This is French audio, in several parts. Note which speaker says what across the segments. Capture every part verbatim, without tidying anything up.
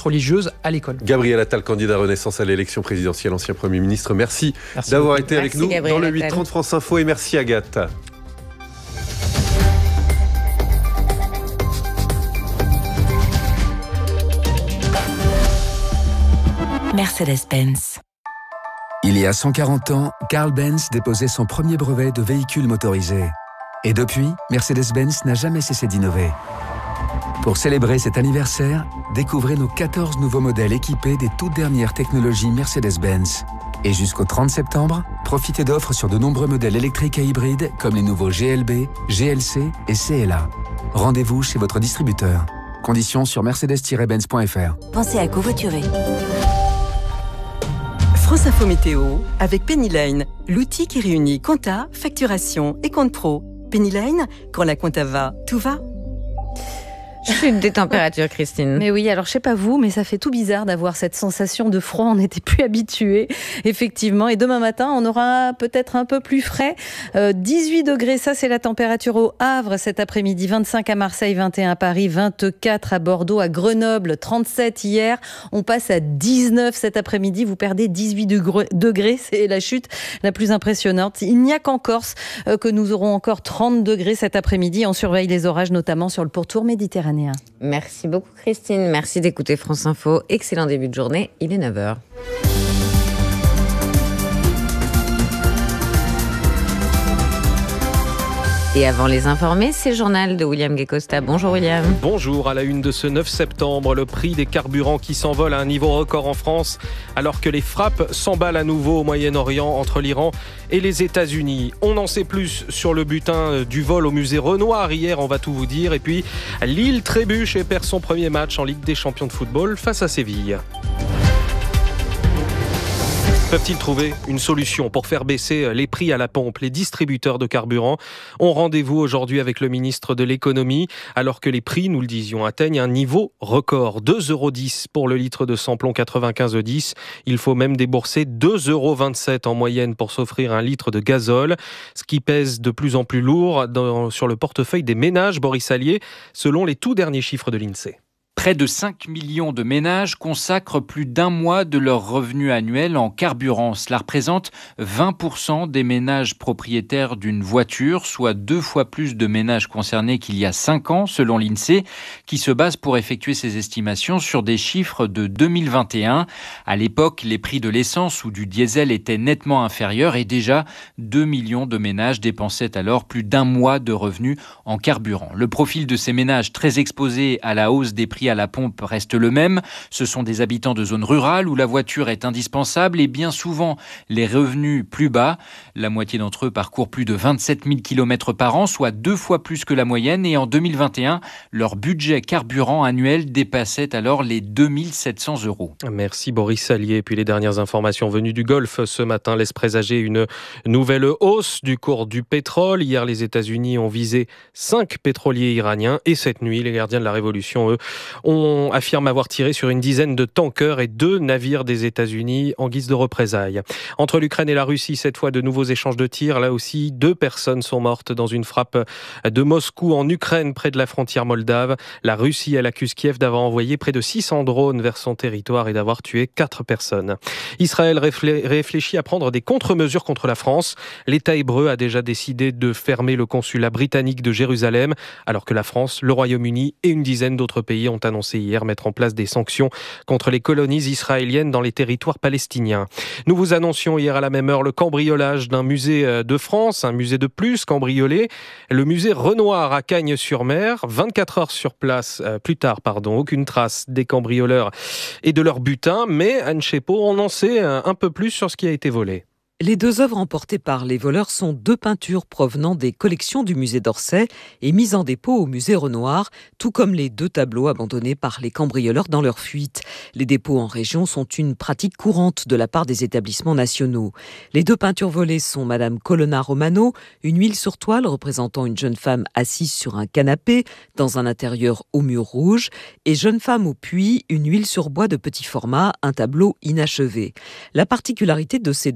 Speaker 1: religieuse à l'école.
Speaker 2: Gabriel Attal, candidat Renaissance à l'élection présidentielle, ancien Premier ministre, merci, merci d'avoir beaucoup. été avec
Speaker 3: merci
Speaker 2: nous
Speaker 3: Gabriel
Speaker 2: dans le
Speaker 3: Attal.
Speaker 2: huit trente France Info et merci Agathe.
Speaker 4: Mercedes-Benz.
Speaker 5: Il y a cent quarante ans, Carl Benz déposait son premier brevet de véhicule motorisé. Et depuis, Mercedes-Benz n'a jamais cessé d'innover. Pour célébrer cet anniversaire, découvrez nos quatorze nouveaux modèles équipés des toutes dernières technologies Mercedes-Benz. Et jusqu'au trente septembre, profitez d'offres sur de nombreux modèles électriques et hybrides comme les nouveaux G L B, G L C et C L A. Rendez-vous chez votre distributeur. Conditions sur mercedes tiret benz point f r.
Speaker 4: Pensez à covoiturer.
Speaker 6: France Info Météo avec Penny Lane, l'outil qui réunit compta, facturation et compte pro. Penny Lane, quand la compta va, tout va.
Speaker 3: Chute des températures, Christine.
Speaker 7: Mais oui, alors je sais pas vous, mais ça fait tout bizarre d'avoir cette sensation de froid. On n'était plus habitués, effectivement. Et demain matin, on aura peut-être un peu plus frais. Euh, dix-huit degrés, ça c'est la température au Havre cet après-midi. vingt-cinq à Marseille, vingt et un à Paris, vingt-quatre à Bordeaux, à Grenoble, trente-sept hier. On passe à dix-neuf cet après-midi. Vous perdez dix-huit degrés, c'est la chute la plus impressionnante. Il n'y a qu'en Corse euh, que nous aurons encore trente degrés cet après-midi. On surveille les orages, notamment sur le pourtour méditerranéen.
Speaker 3: Merci beaucoup Christine, merci d'écouter France Info. Excellent début de journée, il est neuf heures. Et avant les informés, c'est le journal de William Guécosta. Bonjour William.
Speaker 8: Bonjour, à la une de ce neuf septembre, le prix des carburants qui s'envole à un niveau record en France, alors que les frappes s'emballent à nouveau au Moyen-Orient entre l'Iran et les États-Unis. On en sait plus sur le butin du vol au musée Renoir hier, on va tout vous dire. Et puis, Lille trébuche et perd son premier match en Ligue des champions de football face à Séville. Peuvent-ils trouver une solution pour faire baisser les prix à la pompe ? Les distributeurs de carburant ont rendez-vous aujourd'hui avec le ministre de l'économie, alors que les prix, nous le disions, atteignent un niveau record. deux euros dix pour le litre de samplon quatre-vingt-quinze dix. Il faut même débourser deux euros vingt-sept en moyenne pour s'offrir un litre de gazole, ce qui pèse de plus en plus lourd dans, sur le portefeuille des ménages, Boris Allier, selon les tout derniers chiffres de l'INSEE.
Speaker 9: Près de cinq millions de ménages consacrent plus d'un mois de leur revenu annuel en carburant. Cela représente vingt pour cent des ménages propriétaires d'une voiture, soit deux fois plus de ménages concernés qu'il y a cinq ans, selon l'INSEE, qui se base pour effectuer ses estimations sur des chiffres de deux mille vingt et un. À l'époque, les prix de l'essence ou du diesel étaient nettement inférieurs et déjà deux millions de ménages dépensaient alors plus d'un mois de revenus en carburant. Le profil de ces ménages très exposés à la hausse des prix à la pompe reste le même. Ce sont des habitants de zones rurales où la voiture est indispensable et bien souvent les revenus plus bas. La moitié d'entre eux parcourent plus de vingt-sept mille kilomètres par an, soit deux fois plus que la moyenne. Et en deux mille vingt et un, leur budget carburant annuel dépassait alors les deux mille sept cents euros.
Speaker 8: Merci Boris Allier. Et puis les dernières informations venues du Golfe ce matin laissent présager une nouvelle hausse du cours du pétrole. Hier, les États-Unis ont visé cinq pétroliers iraniens et cette nuit, les gardiens de la Révolution, eux, on affirme avoir tiré sur une dizaine de tankers et deux navires des États-Unis en guise de représailles. Entre l'Ukraine et la Russie, cette fois de nouveaux échanges de tirs. Là aussi, deux personnes sont mortes dans une frappe de Moscou en Ukraine, près de la frontière moldave. La Russie, elle accuse Kiev d'avoir envoyé près de six cents drones vers son territoire et d'avoir tué quatre personnes. Israël réflé- réfléchit à prendre des contre-mesures contre la France. L'État hébreu a déjà décidé de fermer le consulat britannique de Jérusalem, alors que la France, le Royaume-Uni et une dizaine d'autres pays ont annoncé hier mettre en place des sanctions contre les colonies israéliennes dans les territoires palestiniens. Nous vous annoncions hier à la même heure le cambriolage d'un musée de France, un musée de plus cambriolé, le musée Renoir à Cagnes-sur-Mer. vingt-quatre heures sur place, euh, plus tard, pardon, aucune trace des cambrioleurs et de leur butin, mais Anne Chépeau, on en sait un peu plus sur ce qui a été volé.
Speaker 10: Les deux œuvres emportées par les voleurs sont deux peintures provenant des collections du musée d'Orsay et mises en dépôt au musée Renoir, tout comme les deux tableaux abandonnés par les cambrioleurs dans leur fuite. Les dépôts en région sont une pratique courante de la part des établissements nationaux. Les deux peintures volées sont Madame Colonna Romano, une huile sur toile représentant une jeune femme assise sur un canapé dans un intérieur au mur rouge, et Jeune femme au puits, une huile sur bois de petit format, un tableau inachevé. La particularité de ces deux œuvres,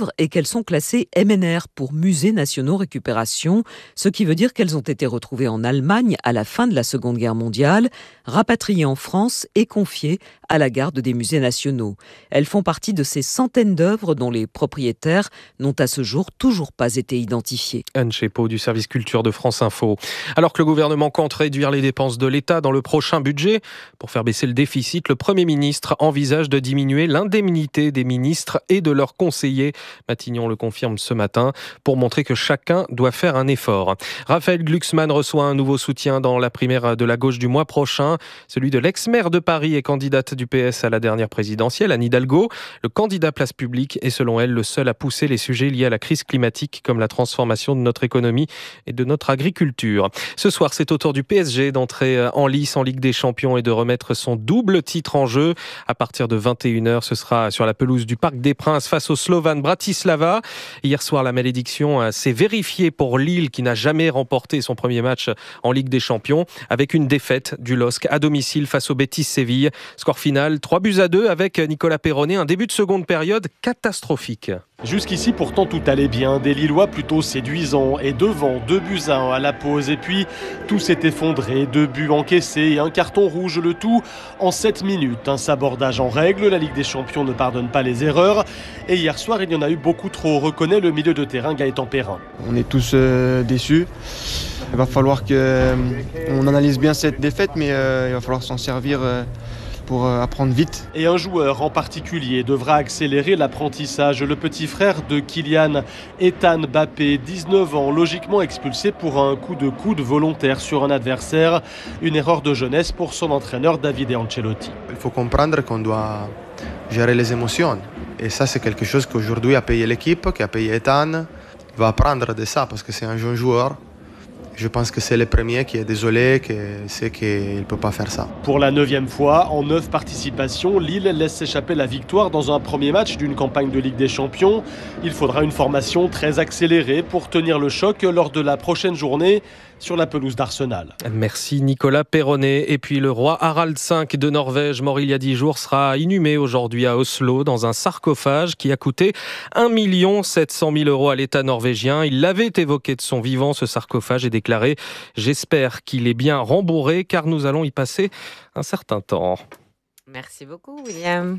Speaker 10: œuvres et qu'elles sont classées M N R pour Musées Nationaux Récupération, ce qui veut dire qu'elles ont été retrouvées en Allemagne à la fin de la Seconde Guerre mondiale, rapatriées en France et confiées à la garde des musées nationaux. Elles font partie de ces centaines d'œuvres dont les propriétaires n'ont à ce jour toujours pas été identifiés.
Speaker 8: Anne Chepot du service culture de France Info. Alors que le gouvernement compte réduire les dépenses de l'État dans le prochain budget, pour faire baisser le déficit, le Premier ministre envisage de diminuer l'indemnité des ministres et de leurs conseillers. Matignon le confirme ce matin pour montrer que chacun doit faire un effort. Raphaël Glucksmann reçoit un nouveau soutien dans la primaire de la gauche du mois prochain, celui de l'ex-maire de Paris et candidate du P S à la dernière présidentielle, Anne Hidalgo. Le candidat Place Publique est selon elle le seul à pousser les sujets liés à la crise climatique comme la transformation de notre économie et de notre agriculture. Ce soir, c'est au tour du P S G d'entrer en lice en Ligue des Champions et de remettre son double titre en jeu. À partir de vingt et une heures, ce sera sur la pelouse du Parc des Princes face au Slovan Bratislava. Hier soir, la malédiction s'est vérifiée pour Lille qui n'a jamais remporté son premier match en Ligue des Champions avec une défaite du L O S C à domicile face au Betis Séville. Score final trois buts à deux avec Nicolas Perronnet, un début de seconde période catastrophique.
Speaker 1: Jusqu'ici, pourtant, tout allait bien. Des Lillois plutôt séduisants et devant, deux buts à un à la pause. Et puis, tout s'est effondré. Deux buts encaissés et un carton rouge, le tout en sept minutes. Un sabordage en règle. La Ligue des Champions ne pardonne pas les erreurs. Et hier soir, il y en a eu beaucoup trop, reconnaît le milieu de terrain Gaëtan Perrin.
Speaker 4: On est tous euh, déçus. Il va falloir qu'on euh, analyse bien cette défaite, mais euh, il va falloir s'en servir euh, pour apprendre vite.
Speaker 1: Et un joueur en particulier devra accélérer l'apprentissage. Le petit frère de Kylian, Ethan Mbappé, dix-neuf ans, logiquement expulsé pour un coup de coude volontaire sur un adversaire. Une erreur de jeunesse pour son entraîneur Davide Ancelotti.
Speaker 4: Il faut comprendre qu'on doit gérer les émotions. Et ça, c'est quelque chose qu'aujourd'hui a payé l'équipe, qui a payé Ethan. Il va apprendre de ça parce que c'est un jeune joueur. Je pense que c'est le premier qui est désolé, qui sait qu'il ne peut pas faire ça.
Speaker 1: Pour la neuvième fois, en neuf participations, Lille laisse s'échapper la victoire dans un premier match d'une campagne de Ligue des Champions. Il faudra une formation très accélérée pour tenir le choc lors de la prochaine journée sur la pelouse d'Arsenal.
Speaker 8: Merci Nicolas Perronnet. Et puis le roi Harald cinq de Norvège, mort il y a dix jours, sera inhumé aujourd'hui à Oslo dans un sarcophage qui a coûté un million sept cent mille euros à l'État norvégien. Il l'avait évoqué de son vivant, ce sarcophage, et déclaré « J'espère qu'il est bien rembourré car nous allons y passer un certain temps ».
Speaker 3: Merci beaucoup William.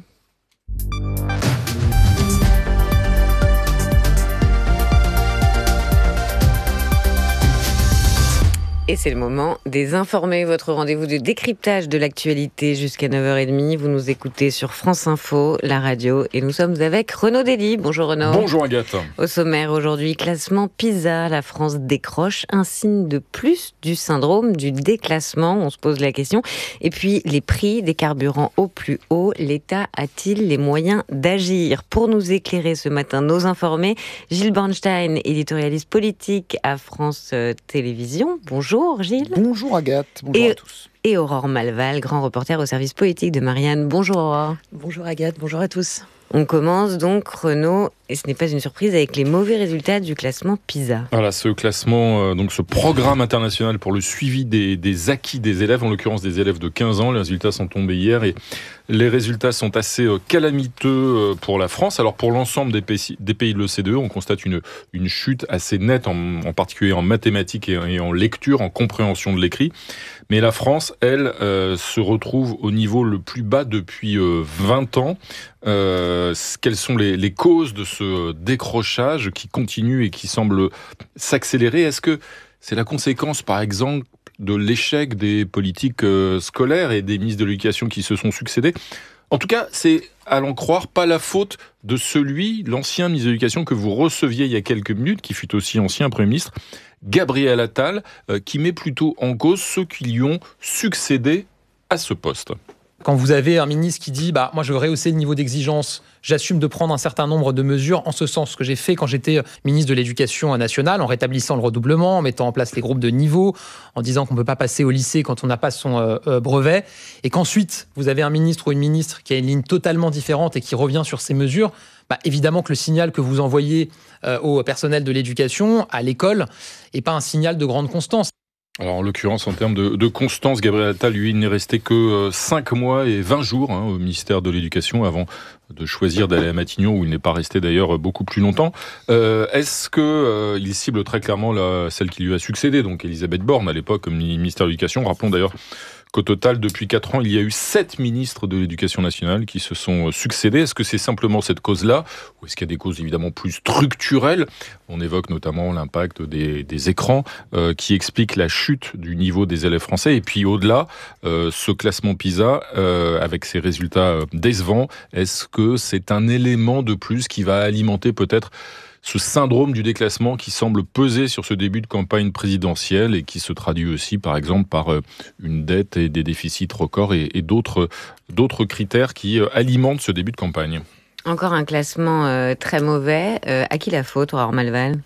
Speaker 3: Et c'est le moment des informés, votre rendez-vous de décryptage de l'actualité jusqu'à neuf heures trente. Vous nous écoutez sur France Info, la radio, et nous sommes avec Renaud Dely. Bonjour Renaud.
Speaker 11: Bonjour Agathe.
Speaker 3: Au sommaire aujourd'hui, classement PISA, la France décroche un signe de plus du syndrome du déclassement, on se pose la question. Et puis les prix des carburants au plus haut, l'État a-t-il les moyens d'agir? Pour nous éclairer ce matin, nos informés, Gilles Bornstein, éditorialiste politique à France Télévisions. Bonjour. Bonjour Gilles.
Speaker 11: Bonjour Agathe, bonjour
Speaker 3: et,
Speaker 11: à tous.
Speaker 3: Et Aurore Malval, grand reporter au service politique de Marianne. Bonjour Aurore.
Speaker 12: Bonjour Agathe, bonjour à tous.
Speaker 3: On commence donc, Renaud, et ce n'est pas une surprise, avec les mauvais résultats du classement PISA.
Speaker 11: Voilà, ce classement, euh, donc ce programme international pour le suivi des, des acquis des élèves, en l'occurrence des élèves de quinze ans. Les résultats sont tombés hier et les résultats sont assez euh, calamiteux euh, pour la France. Alors pour l'ensemble des pays, des pays de l'O C D E, on constate une, une chute assez nette, en, en particulier en mathématiques et, et en lecture, en compréhension de l'écrit. Mais la France, elle, euh, se retrouve au niveau le plus bas depuis euh, vingt ans. Euh, quelles sont les, les causes de ce décrochage qui continue et qui semble s'accélérer? Est-ce que c'est la conséquence, par exemple, de l'échec des politiques euh, scolaires et des ministres de l'Éducation qui se sont succédés? En tout cas, c'est, à l'en croire, pas la faute de celui, l'ancien ministre de l'Éducation que vous receviez il y a quelques minutes, qui fut aussi ancien Premier ministre, Gabriel Attal, euh, qui met plutôt en cause ceux qui lui ont succédé à ce poste.
Speaker 13: Quand vous avez un ministre qui dit bah, « moi je veux rehausser le niveau d'exigence, j'assume de prendre un certain nombre de mesures en ce sens, ce que j'ai fait quand j'étais ministre de l'Éducation nationale, en rétablissant le redoublement, en mettant en place les groupes de niveau, en disant qu'on ne peut pas passer au lycée quand on n'a pas son euh, euh, brevet, et qu'ensuite vous avez un ministre ou une ministre qui a une ligne totalement différente et qui revient sur ces mesures, bah, évidemment que le signal que vous envoyez euh, au personnel de l'éducation, à l'école, n'est pas un signal de grande constance.
Speaker 11: Alors en l'occurrence, en termes de, de constance, Gabriel Attal, lui, il n'est resté que cinq mois et vingt jours hein, au ministère de l'Éducation avant de choisir d'aller à Matignon, où il n'est pas resté d'ailleurs beaucoup plus longtemps. Euh, est-ce qu'il euh, cible très clairement la, celle qui lui a succédé, donc Elisabeth Borne à l'époque comme ministère de l'Éducation? Rappelons d'ailleurs qu'au total, depuis quatre ans, il y a eu sept ministres de l'Éducation nationale qui se sont succédés. Est-ce que c'est simplement cette cause-là, ou est-ce qu'il y a des causes évidemment plus structurelles? On évoque notamment l'impact des, des écrans euh, qui explique la chute du niveau des élèves français. Et puis au-delà, euh, ce classement PISA, euh, avec ses résultats décevants, est-ce que c'est un élément de plus qui va alimenter peut-être ce syndrome du déclassement qui semble peser sur ce début de campagne présidentielle et qui se traduit aussi, par exemple, par une dette et des déficits records et, et d'autres, d'autres critères qui alimentent ce début de campagne?
Speaker 3: Encore un classement euh, très mauvais. Euh, à qui la faute, Aurore Malval?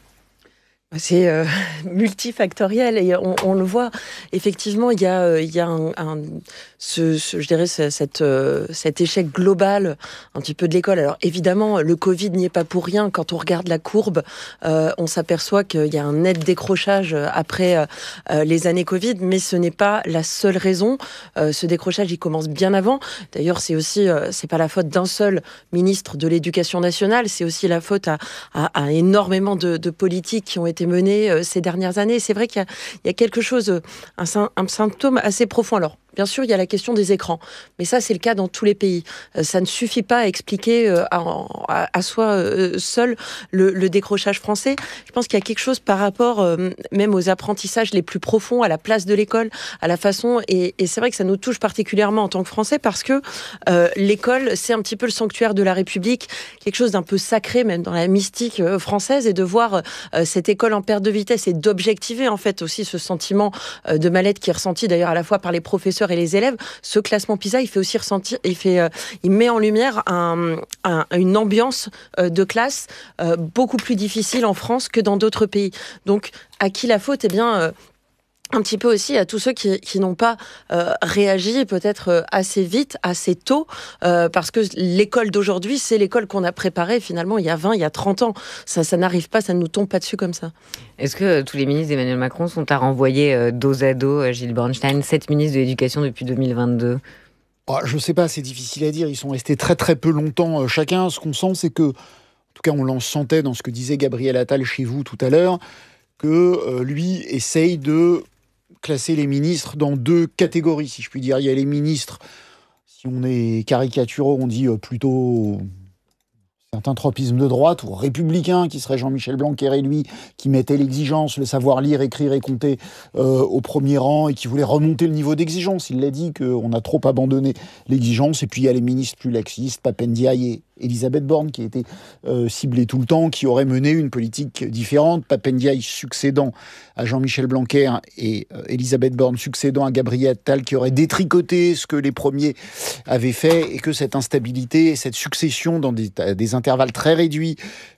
Speaker 12: C'est euh, multifactoriel et on, on le voit. Effectivement, il y a, euh, il y a un, un ce, ce, je dirais, cette, euh, cet échec global un petit peu de l'école. Alors évidemment, le Covid n'y est pas pour rien. Quand on regarde la courbe, euh, on s'aperçoit qu'il y a un net décrochage après euh, les années Covid, mais ce n'est pas la seule raison. Euh, ce décrochage, il commence bien avant. D'ailleurs, c'est aussi, euh, c'est pas la faute d'un seul ministre de l'Éducation nationale. C'est aussi la faute à, à, à énormément de, de politiques qui ont été menées euh, ces dernières années. C'est vrai qu'il y a, il y a quelque chose, un, un symptôme assez profond. Alors, bien sûr, il y a la question des écrans, mais ça, c'est le cas dans tous les pays. Euh, ça ne suffit pas à expliquer euh, à, à, à soi euh, seul le, le décrochage français. Je pense qu'il y a quelque chose par rapport euh, même aux apprentissages les plus profonds, à la place de l'école, à la façon... Et, et c'est vrai que ça nous touche particulièrement en tant que Français parce que euh, l'école, c'est un petit peu le sanctuaire de la République, quelque chose d'un peu sacré même dans la mystique euh, française, et de voir euh, cette école en perte de vitesse et d'objectiver en fait aussi ce sentiment euh, de mal-être qui est ressenti d'ailleurs à la fois par les professeurs et les élèves. Ce classement PISA, il fait aussi ressentir, il fait, euh, il met en lumière un, un, une ambiance euh, de classe euh, beaucoup plus difficile en France que dans d'autres pays. Donc, à qui la faute? Eh bien, euh, un petit peu aussi à tous ceux qui, qui n'ont pas euh, réagi peut-être euh, assez vite, assez tôt, euh, parce que l'école d'aujourd'hui, c'est l'école qu'on a préparée finalement il y a vingt, il y a trente ans. Ça, ça n'arrive pas, ça ne nous tombe pas dessus comme ça.
Speaker 3: Est-ce que euh, tous les ministres d'Emmanuel Macron sont à renvoyer euh, dos à dos, euh, Gilles Bornstein, sept ministres de l'Éducation depuis deux mille vingt-deux?
Speaker 14: Oh, je ne sais pas, c'est difficile à dire. Ils sont restés très très peu longtemps euh, chacun. Ce qu'on sent, c'est que, en tout cas on l'en sentait dans ce que disait Gabriel Attal chez vous tout à l'heure, que euh, lui essaye de classer les ministres dans deux catégories, si je puis dire. Il y a les ministres, si on est caricaturaux, on dit plutôt certains tropismes de droite ou républicains, qui serait Jean-Michel Blanquer et lui, qui mettait l'exigence, le savoir lire, écrire et compter euh, au premier rang et qui voulait remonter le niveau d'exigence. Il l'a dit qu'on a trop abandonné l'exigence. Et puis il y a les ministres plus laxistes, Pape Ndiaye et Elisabeth Borne, qui étaient euh, ciblés tout le temps, qui auraient mené une politique différente. Pape Ndiaye succédant à Jean-Michel Blanquer et euh, Elisabeth Borne succédant à Gabriel Attal, qui aurait détricoté ce que les premiers avaient fait, et que cette instabilité et cette succession dans des, des intervalles très réduits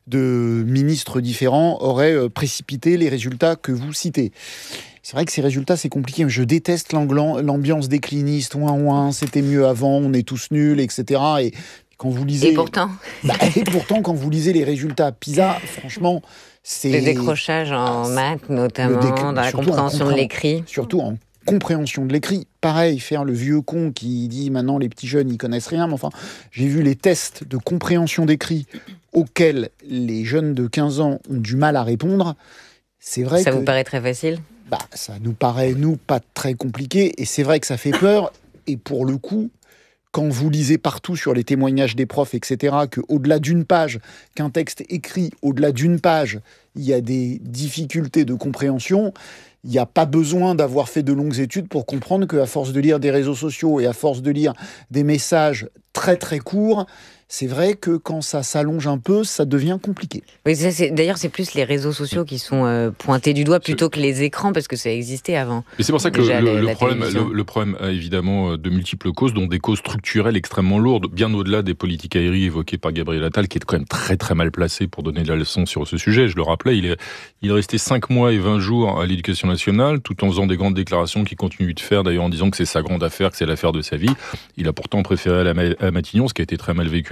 Speaker 14: de ministres différents aurait euh, précipité les résultats que vous citez. C'est vrai que ces résultats, c'est compliqué. Je déteste l'ambiance décliniste. Ouin, ouin, c'était mieux avant, on est tous nuls, et cetera. Et quand vous lisez...
Speaker 3: Et pourtant
Speaker 14: bah, Et pourtant, quand vous lisez les résultats PISA, franchement, c'est...
Speaker 3: Le décrochage en maths, notamment, déc... dans la compréhension compré... de l'écrit.
Speaker 14: Surtout en compréhension de l'écrit. Pareil, faire le vieux con qui dit maintenant les petits jeunes, ils connaissent rien. Mais enfin, j'ai vu les tests de compréhension d'écrit auxquels les jeunes de quinze ans ont du mal à répondre. C'est vrai
Speaker 3: ça
Speaker 14: que...
Speaker 3: vous paraît très facile ?
Speaker 14: Bah, ça nous paraît, nous, pas très compliqué. Et c'est vrai que ça fait peur. Et pour le coup, quand vous lisez partout sur les témoignages des profs, et cetera, qu'au-delà d'une page, qu'un texte écrit, au-delà d'une page, il y a des difficultés de compréhension, il n'y a pas besoin d'avoir fait de longues études pour comprendre qu'à force de lire des réseaux sociaux et à force de lire des messages très très courts, c'est vrai que quand ça s'allonge un peu, ça devient compliqué.
Speaker 3: Oui, ça, c'est, d'ailleurs, c'est plus les réseaux sociaux qui sont euh, pointés du doigt plutôt que les écrans, parce que ça existait avant.
Speaker 11: Et c'est pour ça que Déjà, le, le, le, problème, le, le problème a évidemment de multiples causes, dont des causes structurelles extrêmement lourdes, bien au-delà des politiques aériennes évoquées par Gabriel Attal, qui est quand même très très mal placé pour donner de la leçon sur ce sujet. Je le rappelais, il est, il est resté cinq mois et vingt jours à l'Éducation nationale, tout en faisant des grandes déclarations qu'il continue de faire, d'ailleurs en disant que c'est sa grande affaire, que c'est l'affaire de sa vie. Il a pourtant préféré aller à Matignon, ce qui a été très mal vécu.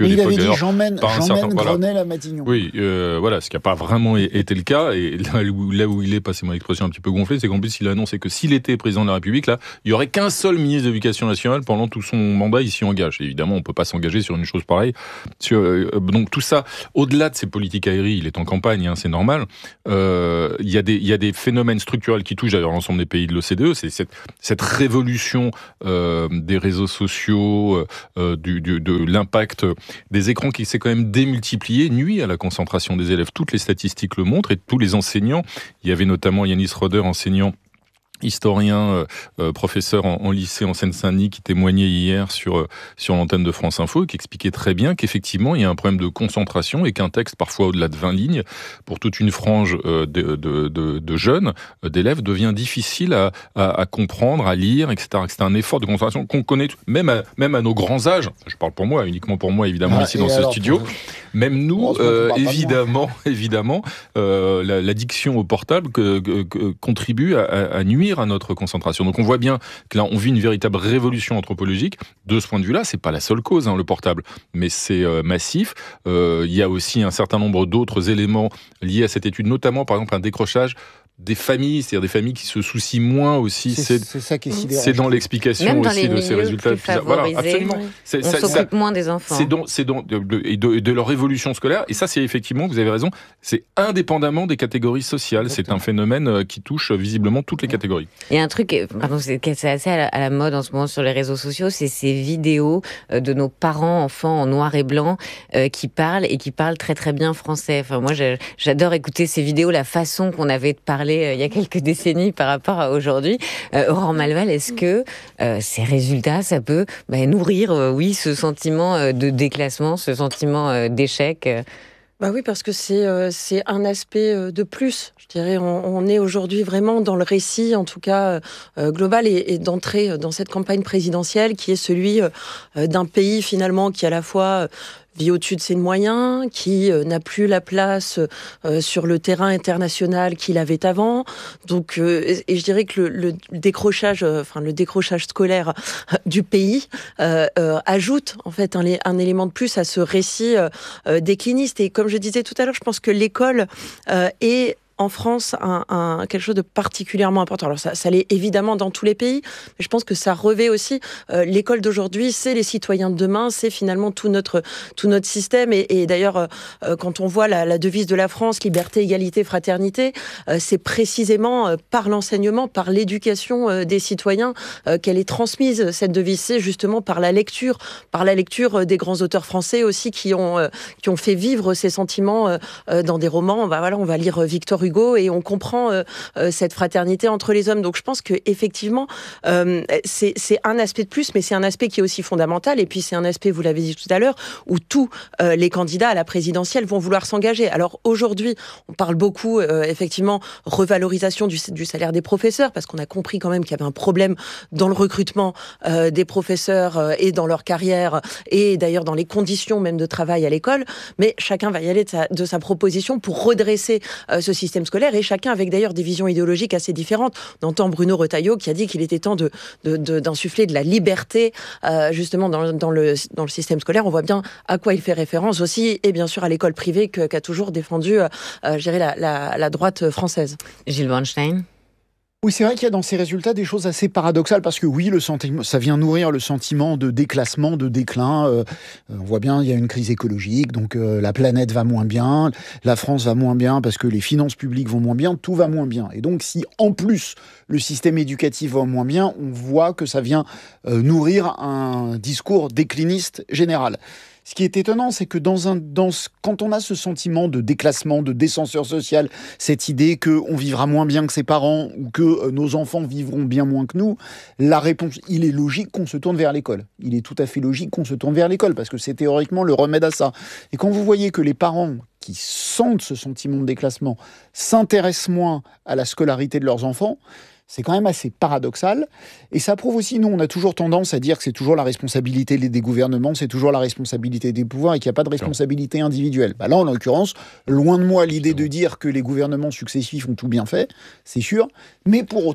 Speaker 14: Mais
Speaker 11: l'époque.
Speaker 14: Il avait dit j'emmène,
Speaker 11: j'emmène
Speaker 14: certain...
Speaker 11: voilà.
Speaker 14: Grenelle à Matignon.
Speaker 11: Oui, euh, voilà, ce qui n'a pas vraiment été le cas. Et là où, là où il est, passez-moi l'expression, un petit peu gonflé, c'est qu'en plus, il a annoncé que s'il était président de la République, là, il n'y aurait qu'un seul ministre de l'Éducation nationale pendant tout son mandat, il s'y engage. Et évidemment, on ne peut pas s'engager sur une chose pareille. Sur, euh, donc tout ça, au-delà de ces politiques aériennes, il est en campagne, hein, c'est normal. Euh, il y a des, il y a des phénomènes structurels qui touchent d'ailleurs l'ensemble des pays de l'O C D E. C'est cette, cette révolution euh, des réseaux sociaux, euh, du, du, de l'impact des écrans qui s'est quand même démultiplié, nuit à la concentration des élèves. Toutes les statistiques le montrent et tous les enseignants. Il y avait notamment Yanis Roder, enseignant historien, euh, euh, professeur en, en lycée en Seine-Saint-Denis, qui témoignait hier sur, euh, sur l'antenne de France Info, et qui expliquait très bien qu'effectivement, il y a un problème de concentration et qu'un texte, parfois au-delà de vingt lignes, pour toute une frange euh, de, de, de, de jeunes, euh, d'élèves, devient difficile à, à, à comprendre, à lire, et cetera. C'est un effort de concentration qu'on connaît même à, même à nos grands âges. Je parle pour moi, uniquement pour moi, évidemment, ah, ici dans ce studio. Pour... Même nous, euh, évidemment, évidemment, euh, la, l'addiction au portable que, que, que contribue à, à nuire à notre concentration. Donc on voit bien que là on vit une véritable révolution anthropologique. De ce point de vue-là, c'est pas la seule cause, hein, le portable, mais c'est euh, massif. Euh, il y a aussi un certain nombre d'autres éléments liés à cette étude, notamment par exemple un décrochage des familles, c'est-à-dire des familles qui se soucient moins aussi.
Speaker 14: C'est, c'est, c'est ça qui est sidérant.
Speaker 11: C'est dans l'explication
Speaker 3: Même dans
Speaker 11: aussi de ces résultats.
Speaker 3: Voilà, absolument. Oui.
Speaker 11: C'est,
Speaker 3: On
Speaker 11: ça,
Speaker 3: s'occupe ça, moins des enfants.
Speaker 11: C'est dans, c'est dans de, de, de, de leur évolution scolaire. Et ça, c'est effectivement, vous avez raison, c'est indépendamment des catégories sociales. Exactement. C'est un phénomène qui touche visiblement toutes les catégories.
Speaker 3: Il y a un truc, pardon, c'est, c'est assez à la, à la mode en ce moment sur les réseaux sociaux, c'est ces vidéos de nos parents, enfants en noir et blanc, euh, qui parlent et qui parlent très très bien français. Enfin, moi, j'adore écouter ces vidéos, la façon qu'on avait de parler euh, il y a quelques décennies par rapport à aujourd'hui. Euh, Aurore Malval, est-ce que euh, ces résultats, ça peut bah, nourrir, euh, oui, ce sentiment euh, de déclassement, ce sentiment euh, d'échec euh...
Speaker 12: Bah oui, parce que c'est euh, c'est un aspect euh, de plus. Je dirais, on, on est aujourd'hui vraiment dans le récit, en tout cas euh, global, et, et d'entrer dans cette campagne présidentielle qui est celui euh, d'un pays finalement qui à la fois euh, vit au-dessus de ses moyens, qui euh, n'a plus la place euh, sur le terrain international qu'il avait avant. Donc, euh, et, et je dirais que le, le décrochage, euh, enfin le décrochage scolaire euh, du pays euh, euh, ajoute en fait un, un élément de plus à ce récit euh, euh, décliniste. Et comme je disais tout à l'heure, je pense que l'école euh, est en France un, un, quelque chose de particulièrement important. Alors ça, ça l'est évidemment dans tous les pays, mais je pense que ça revêt aussi euh, l'école d'aujourd'hui, c'est les citoyens de demain, c'est finalement tout notre, tout notre système. Et, et d'ailleurs, euh, quand on voit la, la devise de la France, liberté, égalité, fraternité, euh, c'est précisément euh, par l'enseignement, par l'éducation euh, des citoyens euh, qu'elle est transmise, cette devise. C'est justement par la lecture, par la lecture euh, des grands auteurs français aussi qui ont, euh, qui ont fait vivre ces sentiments euh, dans des romans. Bah, voilà, on va lire Victor Hugo, et on comprend euh, euh, cette fraternité entre les hommes. Donc je pense que effectivement euh, c'est, c'est un aspect de plus, mais c'est un aspect qui est aussi fondamental. Et puis c'est un aspect, vous l'avez dit tout à l'heure, où tous euh, les candidats à la présidentielle vont vouloir s'engager. Alors aujourd'hui, on parle beaucoup euh, effectivement revalorisation du, du salaire des professeurs, parce qu'on a compris quand même qu'il y avait un problème dans le recrutement euh, des professeurs euh, et dans leur carrière, et d'ailleurs dans les conditions même de travail à l'école. Mais chacun va y aller de sa, de sa proposition pour redresser euh, ce système scolaire, et chacun avec d'ailleurs des visions idéologiques assez différentes. On entend Bruno Retailleau qui a dit qu'il était temps de, de, de, d'insuffler de la liberté euh, justement dans, dans, le, dans le système scolaire. On voit bien à quoi il fait référence aussi, et bien sûr à l'école privée que, qu'a toujours défendu euh, je dirais la, la, la droite française.
Speaker 3: Gilles Bornstein.
Speaker 14: Oui, c'est vrai qu'il y a dans ces résultats des choses assez paradoxales, parce que oui, le sentiment, ça vient nourrir le sentiment de déclassement, de déclin. Euh, on voit bien, il y a une crise écologique, donc euh, la planète va moins bien, la France va moins bien parce que les finances publiques vont moins bien, tout va moins bien. Et donc, si en plus le système éducatif va moins bien, on voit que ça vient euh, nourrir un discours décliniste général. Ce qui est étonnant, c'est que dans un, dans ce, quand on a ce sentiment de déclassement, de descenseur social, cette idée qu'on vivra moins bien que ses parents ou que euh, nos enfants vivront bien moins que nous, la réponse, il est logique qu'on se tourne vers l'école. Il est tout à fait logique qu'on se tourne vers l'école, parce que c'est théoriquement le remède à ça. Et quand vous voyez que les parents qui sentent ce sentiment de déclassement s'intéressent moins à la scolarité de leurs enfants, c'est quand même assez paradoxal. Et ça prouve aussi, nous, on a toujours tendance à dire que c'est toujours la responsabilité des gouvernements, c'est toujours la responsabilité des pouvoirs et qu'il n'y a pas de responsabilité individuelle. Bah là, en l'occurrence, loin de moi l'idée de dire que les gouvernements successifs ont tout bien fait, c'est sûr. Mais pour autant,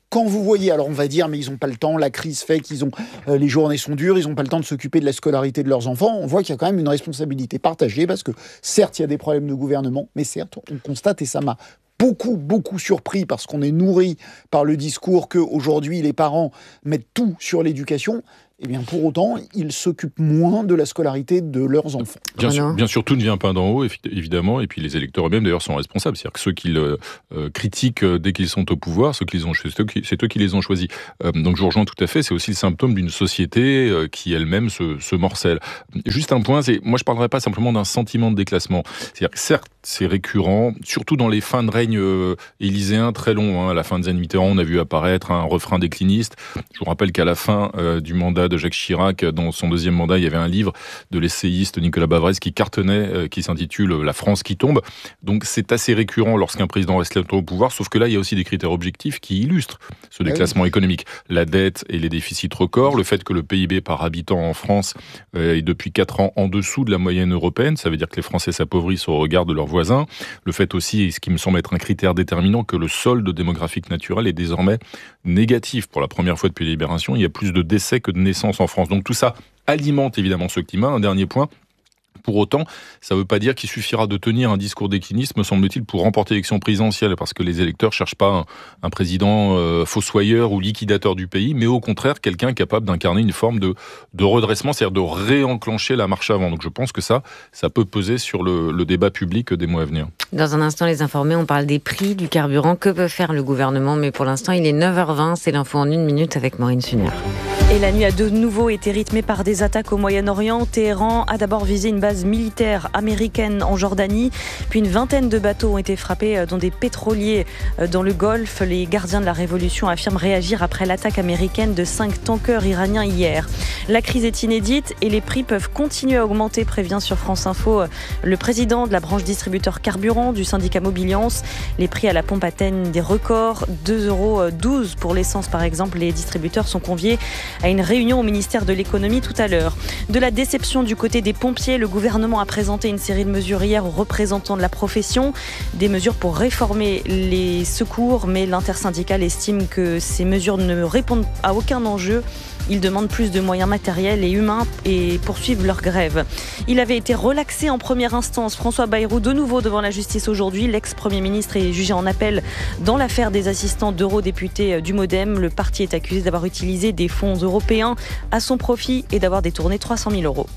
Speaker 14: quand vous voyez, alors on va dire, mais ils n'ont pas le temps, la crise fait qu'ils ont, euh, les journées sont dures, ils n'ont pas le temps de s'occuper de la scolarité de leurs enfants, on voit qu'il y a quand même une responsabilité partagée, parce que certes, il y a des problèmes de gouvernement, mais certes, on constate, et ça m'a beaucoup, beaucoup surpris, parce qu'on est nourri par le discours qu'aujourd'hui, les parents mettent tout sur l'éducation. Eh bien, pour autant, ils s'occupent moins de la scolarité de leurs enfants.
Speaker 11: Bien sûr, bien sûr, tout ne vient pas d'en haut, évidemment, et puis les électeurs eux-mêmes, d'ailleurs, sont responsables. C'est-à-dire que ceux qui le euh, critiquent dès qu'ils sont au pouvoir, ceux qu'ils ont, c'est, eux qui, c'est eux qui les ont choisis. Euh, donc, je vous rejoins tout à fait. C'est aussi le symptôme d'une société euh, qui elle-même se, se morcelle. Juste un point, c'est, moi, je ne parlerai pas simplement d'un sentiment de déclassement. C'est-à-dire que certes, c'est récurrent, surtout dans les fins de règne euh, élyséens très longs. Hein. À la fin des années Mitterrand, on a vu apparaître un refrain décliniste. Je vous rappelle qu'à la fin euh, du mandat de Jacques Chirac, dans son deuxième mandat, il y avait un livre de l'essayiste Nicolas Bavrez qui cartonnait, euh, qui s'intitule « La France qui tombe ». Donc c'est assez récurrent lorsqu'un président reste longtemps au pouvoir, sauf que là, il y a aussi des critères objectifs qui illustrent ce déclassement économique. La dette et les déficits records, le fait que le P I B par habitant en France euh, est depuis quatre ans en dessous de la moyenne européenne, ça veut dire que les Français s'appauvrissent au regard de leurs voisins. Le fait aussi, et ce qui me semble être un critère déterminant, que le solde démographique naturel est désormais négatif. Pour la première fois depuis la Libération, il y a plus de décès que de naissances en France. Donc tout ça alimente évidemment ce climat. Un dernier point. Pour autant, ça ne veut pas dire qu'il suffira de tenir un discours décliniste, me semble-t-il, pour remporter l'élection présidentielle, parce que les électeurs ne cherchent pas un, un président euh, fossoyeur ou liquidateur du pays, mais au contraire, quelqu'un capable d'incarner une forme de, de redressement, c'est-à-dire de réenclencher la marche avant. Donc je pense que ça, ça peut peser sur le, le débat public des mois à venir.
Speaker 3: Dans un instant, les informés, on parle des prix du carburant. Que peut faire le gouvernement? Mais pour l'instant, il est neuf heures vingt, c'est l'info en une minute avec Maureen Sunner.
Speaker 15: Et la nuit a de nouveau été rythmée par des attaques au Moyen-Orient. Téhéran a d'abord visé une base militaire américaine en Jordanie, puis une vingtaine de bateaux ont été frappés dont des pétroliers dans le Golfe. Les gardiens de la révolution affirment réagir après l'attaque américaine de cinq tankers iraniens hier. La crise est inédite et les prix peuvent continuer à augmenter, prévient sur France Info le président de la branche distributeur carburant du syndicat Mobiliance. Les prix à la pompe atteignent des records, deux euros douze pour l'essence par exemple. Les distributeurs sont conviés à une réunion au ministère de l'économie tout à l'heure. De la déception du côté des pompiers, le gouvernement a présenté une série de mesures hier aux représentants de la profession. Des mesures pour réformer les secours, mais l'intersyndicale estime que ces mesures ne répondent à aucun enjeu. Ils demandent plus de moyens matériels et humains et poursuivent leur grève. Il avait été relaxé en première instance. François Bayrou, de nouveau devant la justice aujourd'hui. L'ex-premier ministre est jugé en appel dans l'affaire des assistants d'eurodéputés du Modem. Le parti est accusé d'avoir utilisé des fonds européens à son profit et d'avoir détourné trois cent mille euros.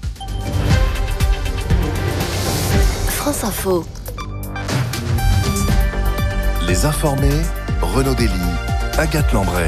Speaker 16: France Info.
Speaker 17: Les informés, Renaud Dely, Agathe Lambray.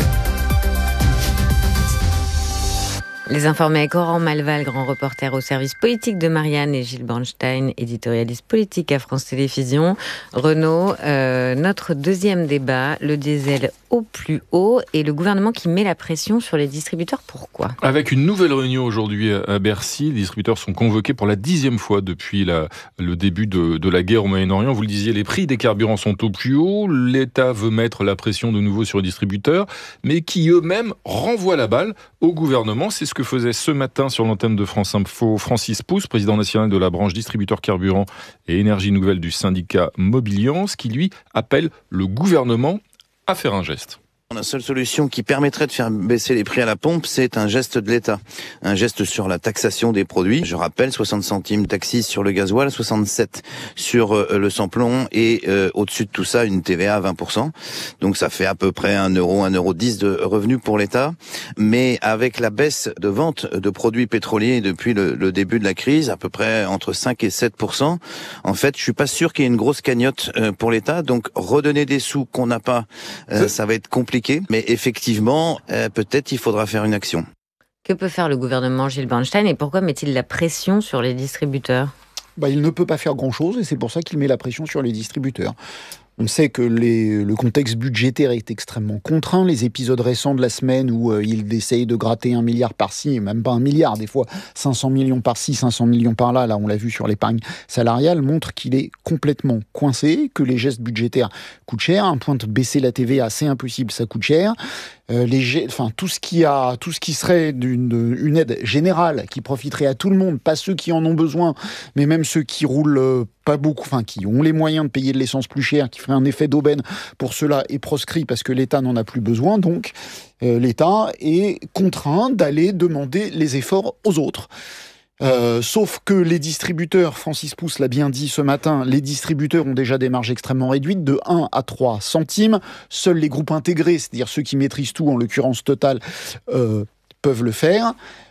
Speaker 3: Les informés avec Laurent Malval, grand reporter au service politique de Marianne, et Gilles Bornstein, éditorialiste politique à France Télévisions. Renaud, euh, notre deuxième débat, le diesel au plus haut et le gouvernement qui met la pression sur les distributeurs. Pourquoi ?
Speaker 11: Avec une nouvelle réunion aujourd'hui à Bercy, les distributeurs sont convoqués pour la dixième fois depuis la, le début de, de la guerre au Moyen-Orient. Vous le disiez, les prix des carburants sont au plus haut. L'État veut mettre la pression de nouveau sur les distributeurs, mais qui eux-mêmes renvoient la balle au gouvernement. C'est ce que faisait ce matin sur l'antenne de France Info Francis Pousse, président national de la branche distributeur carburant et énergie nouvelle du syndicat Mobiliance, qui lui appelle le gouvernement à faire un geste.
Speaker 18: La seule solution qui permettrait de faire baisser les prix à la pompe, c'est un geste de l'État. Un geste sur la taxation des produits. Je rappelle, soixante centimes taxis sur le gasoil, soixante-sept sur euh, le samplon et euh, au-dessus de tout ça, une T V A à vingt pour cent. Donc ça fait à peu près un euro, un euro dix de revenus pour l'État. Mais avec la baisse de vente de produits pétroliers depuis le, le début de la crise, à peu près entre cinq et sept pour cent, en fait, je suis pas sûr qu'il y ait une grosse cagnotte euh, pour l'État. Donc redonner des sous qu'on n'a pas, euh, ça va être compliqué. Mais effectivement, euh, peut-être il faudra faire une action.
Speaker 3: Que peut faire le gouvernement, Gilles Bornstein, et pourquoi met-il la pression sur les distributeurs ?
Speaker 14: Bah, il ne peut pas faire grand-chose, et c'est pour ça qu'il met la pression sur les distributeurs. On sait que les, le contexte budgétaire est extrêmement contraint. Les épisodes récents de la semaine où euh, il essaye de gratter un milliard par-ci, même pas un milliard, des fois cinq cents millions par-ci, cinq cents millions par-là, là on l'a vu sur l'épargne salariale, montrent qu'il est complètement coincé, que les gestes budgétaires coûtent cher. Un point de baisser la T V A, c'est impossible, ça coûte cher. euh, les, enfin, tout ce qui a, tout ce qui serait d'une une aide générale qui profiterait à tout le monde, pas ceux qui en ont besoin, mais même ceux qui roulent euh, pas beaucoup, enfin qui ont les moyens de payer de l'essence plus chère, qui ferait un effet d'aubaine pour cela, est proscrit parce que l'État n'en a plus besoin. Donc euh, l'État est contraint d'aller demander les efforts aux autres. Euh, sauf que les distributeurs, Francis Pousse l'a bien dit ce matin, les distributeurs ont déjà des marges extrêmement réduites, de un à trois centimes. Seuls les groupes intégrés, c'est-à-dire ceux qui maîtrisent tout, en l'occurrence Total, euh, peuvent le faire.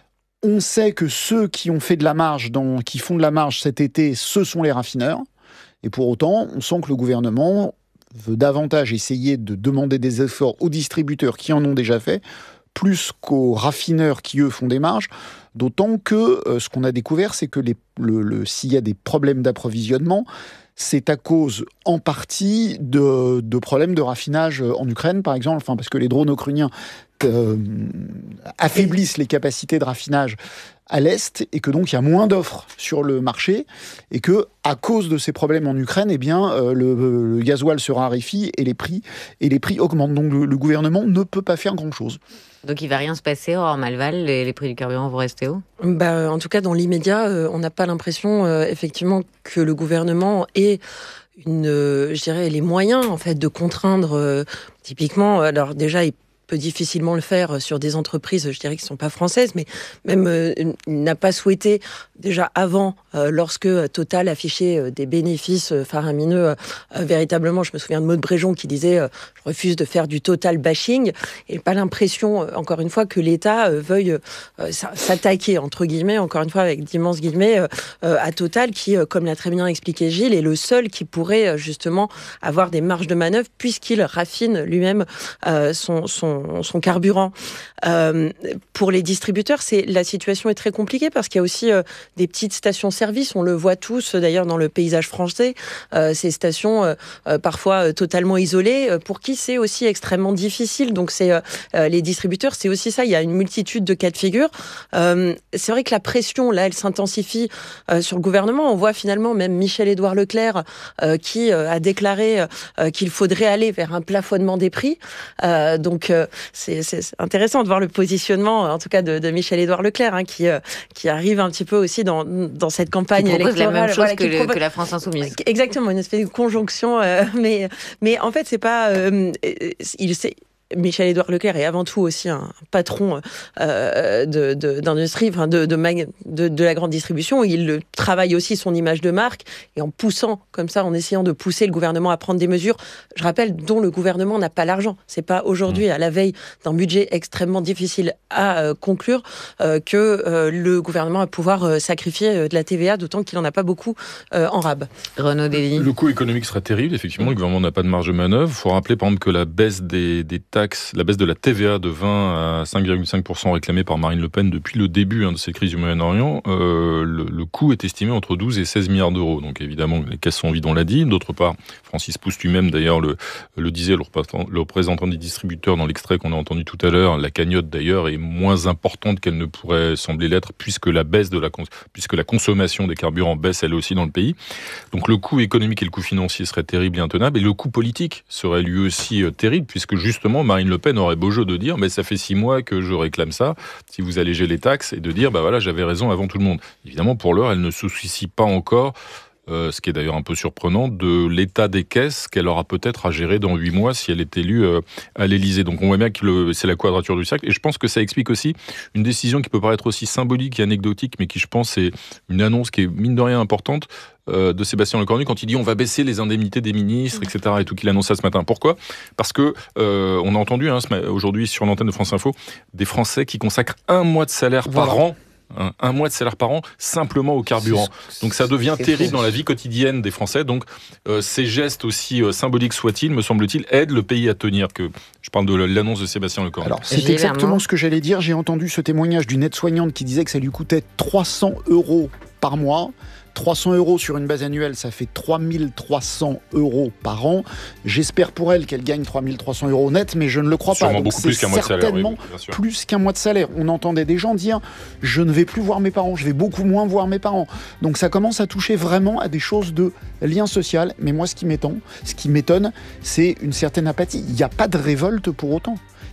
Speaker 14: On sait que ceux qui ont fait de la marge, dans, qui font de la marge cet été, ce sont les raffineurs. Et pour autant, on sent que le gouvernement veut davantage essayer de demander des efforts aux distributeurs qui en ont déjà fait, plus qu'aux raffineurs qui, eux, font des marges. D'autant que euh, ce qu'on a découvert, c'est que les, le, le, s'il y a des problèmes d'approvisionnement, c'est à cause, en partie, de, de problèmes de raffinage en Ukraine, par exemple, enfin, parce que les drones ukrainiens euh, affaiblissent les capacités de raffinage à l'Est, et que donc il y a moins d'offres sur le marché, et que à cause de ces problèmes en Ukraine, eh bien, euh, le, le gasoil se raréfie et les prix, et les prix augmentent. Donc le, le gouvernement ne peut pas faire grand-chose.
Speaker 3: Donc il ne va rien se passer, Aurore Malval, les, les prix du carburant vont rester hauts ?
Speaker 12: Bah, en tout cas, dans l'immédiat, euh, on n'a pas l'impression, euh, effectivement, que le gouvernement ait une, euh, je dirais, les moyens, en fait, de contraindre, euh, typiquement, alors déjà, il peut difficilement le faire sur des entreprises, je dirais, qui ne sont pas françaises, mais même euh, il n'a pas souhaité, déjà avant, euh, lorsque Total affichait euh, des bénéfices euh, faramineux, euh, euh, véritablement, je me souviens de Maud Bréjon qui disait euh, « je refuse de faire du Total bashing », et pas l'impression, euh, encore une fois, que l'État euh, veuille euh, s'attaquer, entre guillemets, encore une fois, avec d'immenses guillemets, euh, euh, à Total, qui, euh, comme l'a très bien expliqué Gilles, est le seul qui pourrait, euh, justement, avoir des marges de manœuvre, puisqu'il raffine lui-même euh, son, son son carburant. Euh, pour les distributeurs, c'est, la situation est très compliquée parce qu'il y a aussi euh, des petites stations-service. On le voit tous, d'ailleurs, dans le paysage français. Euh, ces stations, euh, euh, parfois euh, totalement isolées, euh, pour qui c'est aussi extrêmement difficile. Donc, c'est euh, les distributeurs, c'est aussi ça. Il y a une multitude de cas de figure. Euh, c'est vrai que la pression, là, elle s'intensifie euh, sur le gouvernement. On voit finalement même Michel-Édouard Leclerc euh, qui euh, a déclaré euh, qu'il faudrait aller vers un plafonnement des prix. Euh, donc, euh, C'est, c'est intéressant de voir le positionnement, en tout cas de, de Michel-Édouard Leclerc, hein, qui, euh, qui arrive un petit peu aussi dans, dans cette campagne
Speaker 3: qui propose
Speaker 12: électorale.
Speaker 3: la même chose
Speaker 12: voilà,
Speaker 3: que, le,
Speaker 12: propose...
Speaker 3: que la France Insoumise.
Speaker 12: Exactement, une espèce de conjonction. Euh, mais, mais en fait, c'est pas... Euh, il sait... Michel-Édouard Leclerc est avant tout aussi un patron euh, de, de, d'industrie, enfin de, de, mag, de, de la grande distribution. Il travaille aussi son image de marque et en poussant comme ça, en essayant de pousser le gouvernement à prendre des mesures, je rappelle, dont le gouvernement n'a pas l'argent. C'est pas aujourd'hui, à la veille d'un budget extrêmement difficile à euh, conclure, euh, que euh, le gouvernement va pouvoir euh, sacrifier euh, de la T V A, d'autant qu'il n'en a pas beaucoup euh, en rab.
Speaker 3: Renaud Dely.
Speaker 11: Le coût économique sera terrible, effectivement. Le gouvernement n'a pas de marge de manœuvre. Il faut rappeler, par exemple, que la baisse des, des taxes, la baisse de la T V A de vingt à cinq virgule cinq pour cent réclamée par Marine Le Pen depuis le début hein, de cette crise du Moyen-Orient, euh, le, le coût est estimé entre douze et seize milliards d'euros. Donc évidemment, les caisses sont vides, on l'a dit. D'autre part, Francis Pousse lui-même, d'ailleurs, le, le disait, le représentant, le représentant des distributeurs dans l'extrait qu'on a entendu tout à l'heure, la cagnotte d'ailleurs est moins importante qu'elle ne pourrait sembler l'être, puisque la baisse de la, puisque la consommation des carburants baisse elle aussi dans le pays. Donc le coût économique et le coût financier seraient terribles et intenables, et le coût politique serait lui aussi euh, terrible, puisque justement Marine Le Pen aurait beau jeu de dire mais ça fait six mois que je réclame ça, si vous allégez les taxes, et de dire bah voilà, j'avais raison avant tout le monde. Évidemment, pour l'heure, elle ne se soucie pas encore, euh, ce qui est d'ailleurs un peu surprenant, de l'état des caisses qu'elle aura peut-être à gérer dans huit mois si elle est élue euh, à l'Élysée. Donc on voit bien que le, c'est la quadrature du cercle, et je pense que ça explique aussi une décision qui peut paraître aussi symbolique et anecdotique, mais qui, je pense, est une annonce qui est mine de rien importante, Euh, de Sébastien Lecornu quand il dit on va baisser les indemnités des ministres, et cetera, et tout, qu'il annonce ça ce matin. Pourquoi ? Parce que euh, on a entendu hein, aujourd'hui sur l'antenne de France Info des Français qui consacrent un mois de salaire voilà. par an, hein, un mois de salaire par an simplement au carburant. Donc ça devient terrible dans la vie quotidienne des Français. Donc euh, ces gestes, aussi euh, symboliques soient-ils, me semble-t-il, aident le pays à tenir. Que je parle de l'annonce de Sébastien Lecornu.
Speaker 14: Alors c'est exactement ce que j'allais dire. J'ai entendu ce témoignage d'une aide-soignante qui disait que ça lui coûtait trois cents euros par mois. trois cents euros sur une base annuelle, ça fait trois mille trois cents euros par an. J'espère pour elle qu'elle gagne trois mille trois cents euros net, mais je ne le crois
Speaker 11: Sûrement
Speaker 14: pas. Donc
Speaker 11: beaucoup plus qu'un mois de salaire.
Speaker 14: Certainement
Speaker 11: oui,
Speaker 14: plus qu'un mois de salaire. On entendait des gens dire « je ne vais plus voir mes parents, je vais beaucoup moins voir mes parents ». Donc ça commence à toucher vraiment à des choses de lien social. Mais moi, ce qui m'étonne, ce qui m'étonne, c'est une certaine apathie. Il n'y a pas de révolte pour autant.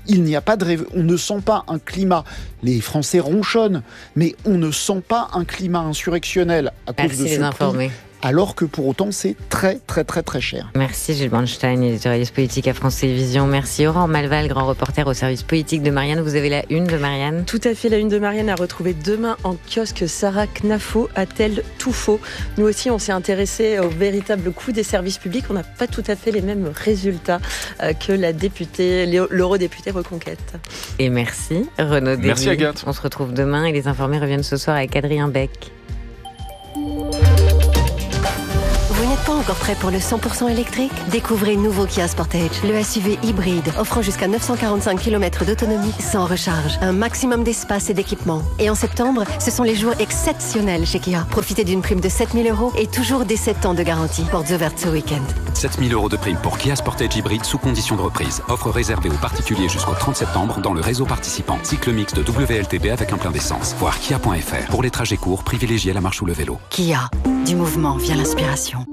Speaker 14: Il n'y a pas de rêve. On ne sent pas un climat. Les Français ronchonnent, mais on ne sent pas un climat insurrectionnel à cause
Speaker 3: Merci
Speaker 14: de
Speaker 3: les
Speaker 14: ce
Speaker 3: informer.
Speaker 14: prix. Alors que pour autant, c'est très, très, très, très cher.
Speaker 3: Merci Gilles Bernstein, éditorialiste politique à France Télévisions. Merci Aurore Malval, grand reporter au service politique de Marianne. Vous avez la une de Marianne ?
Speaker 12: Tout à fait, la une de Marianne à retrouver demain en kiosque. Sarah Knafo a-t-elle tout faux ? Nous aussi, on s'est intéressé au véritable coût des services publics. On n'a pas tout à fait les mêmes résultats que la députée, l'eurodéputée Reconquête.
Speaker 3: Et merci Renaud Déby.
Speaker 11: Merci Agathe.
Speaker 3: On se retrouve demain et les informés reviennent ce soir avec Adrien Beck.
Speaker 16: Vous n'êtes pas encore prêt pour le cent pour cent électrique ? Découvrez le nouveau Kia Sportage, le S U V hybride, offrant jusqu'à neuf cent quarante-cinq kilomètres d'autonomie sans recharge, un maximum d'espace et d'équipement. Et en septembre, ce sont les jours exceptionnels chez Kia. Profitez d'une prime de sept mille euros et toujours des sept ans de garantie. Portes ouvertes ce week-end.
Speaker 19: sept mille euros de prime pour Kia Sportage hybride sous condition de reprise. Offre réservée aux particuliers jusqu'au trente septembre dans le réseau participant. Cycle mixte W L T B avec un plein d'essence. Voir kia point f r. Pour les trajets courts, privilégiez la marche ou le vélo.
Speaker 16: Kia, du mouvement vient l'inspiration.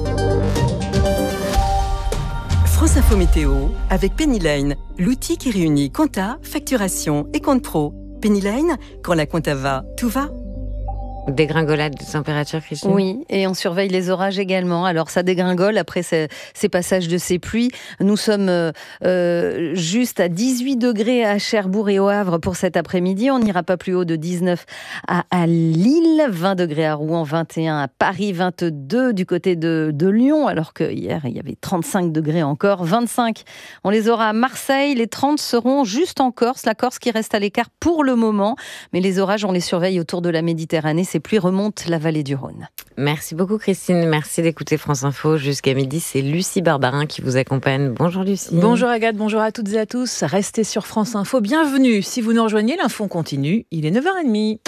Speaker 6: France Info Météo avec Pennyline, l'outil qui réunit compta, facturation et compte pro. Pennyline, quand la compta va, tout va.
Speaker 3: Dégringolade de température, Christine ?
Speaker 7: Oui, et on surveille les orages également. Alors ça dégringole après ces, ces passages de ces pluies. Nous sommes euh, euh, juste à dix-huit degrés à Cherbourg et au Havre pour cet après-midi. On n'ira pas plus haut de dix-neuf à, à Lille, vingt degrés à Rouen, vingt et un à Paris, vingt-deux du côté de, de Lyon, alors que hier il y avait trente-cinq degrés encore, vingt-cinq. On les aura à Marseille, les trente seront juste en Corse, la Corse qui reste à l'écart pour le moment. Mais les orages, on les surveille autour de la Méditerranée. Ces pluies remontent la vallée du Rhône.
Speaker 3: Merci beaucoup Christine, merci d'écouter France Info jusqu'à midi. C'est Lucie Barbarin qui vous accompagne. Bonjour Lucie.
Speaker 20: Bonjour Agathe, bonjour à toutes et à tous. Restez sur France Info, bienvenue. Si vous nous rejoignez, l'info continue, il est neuf heures trente.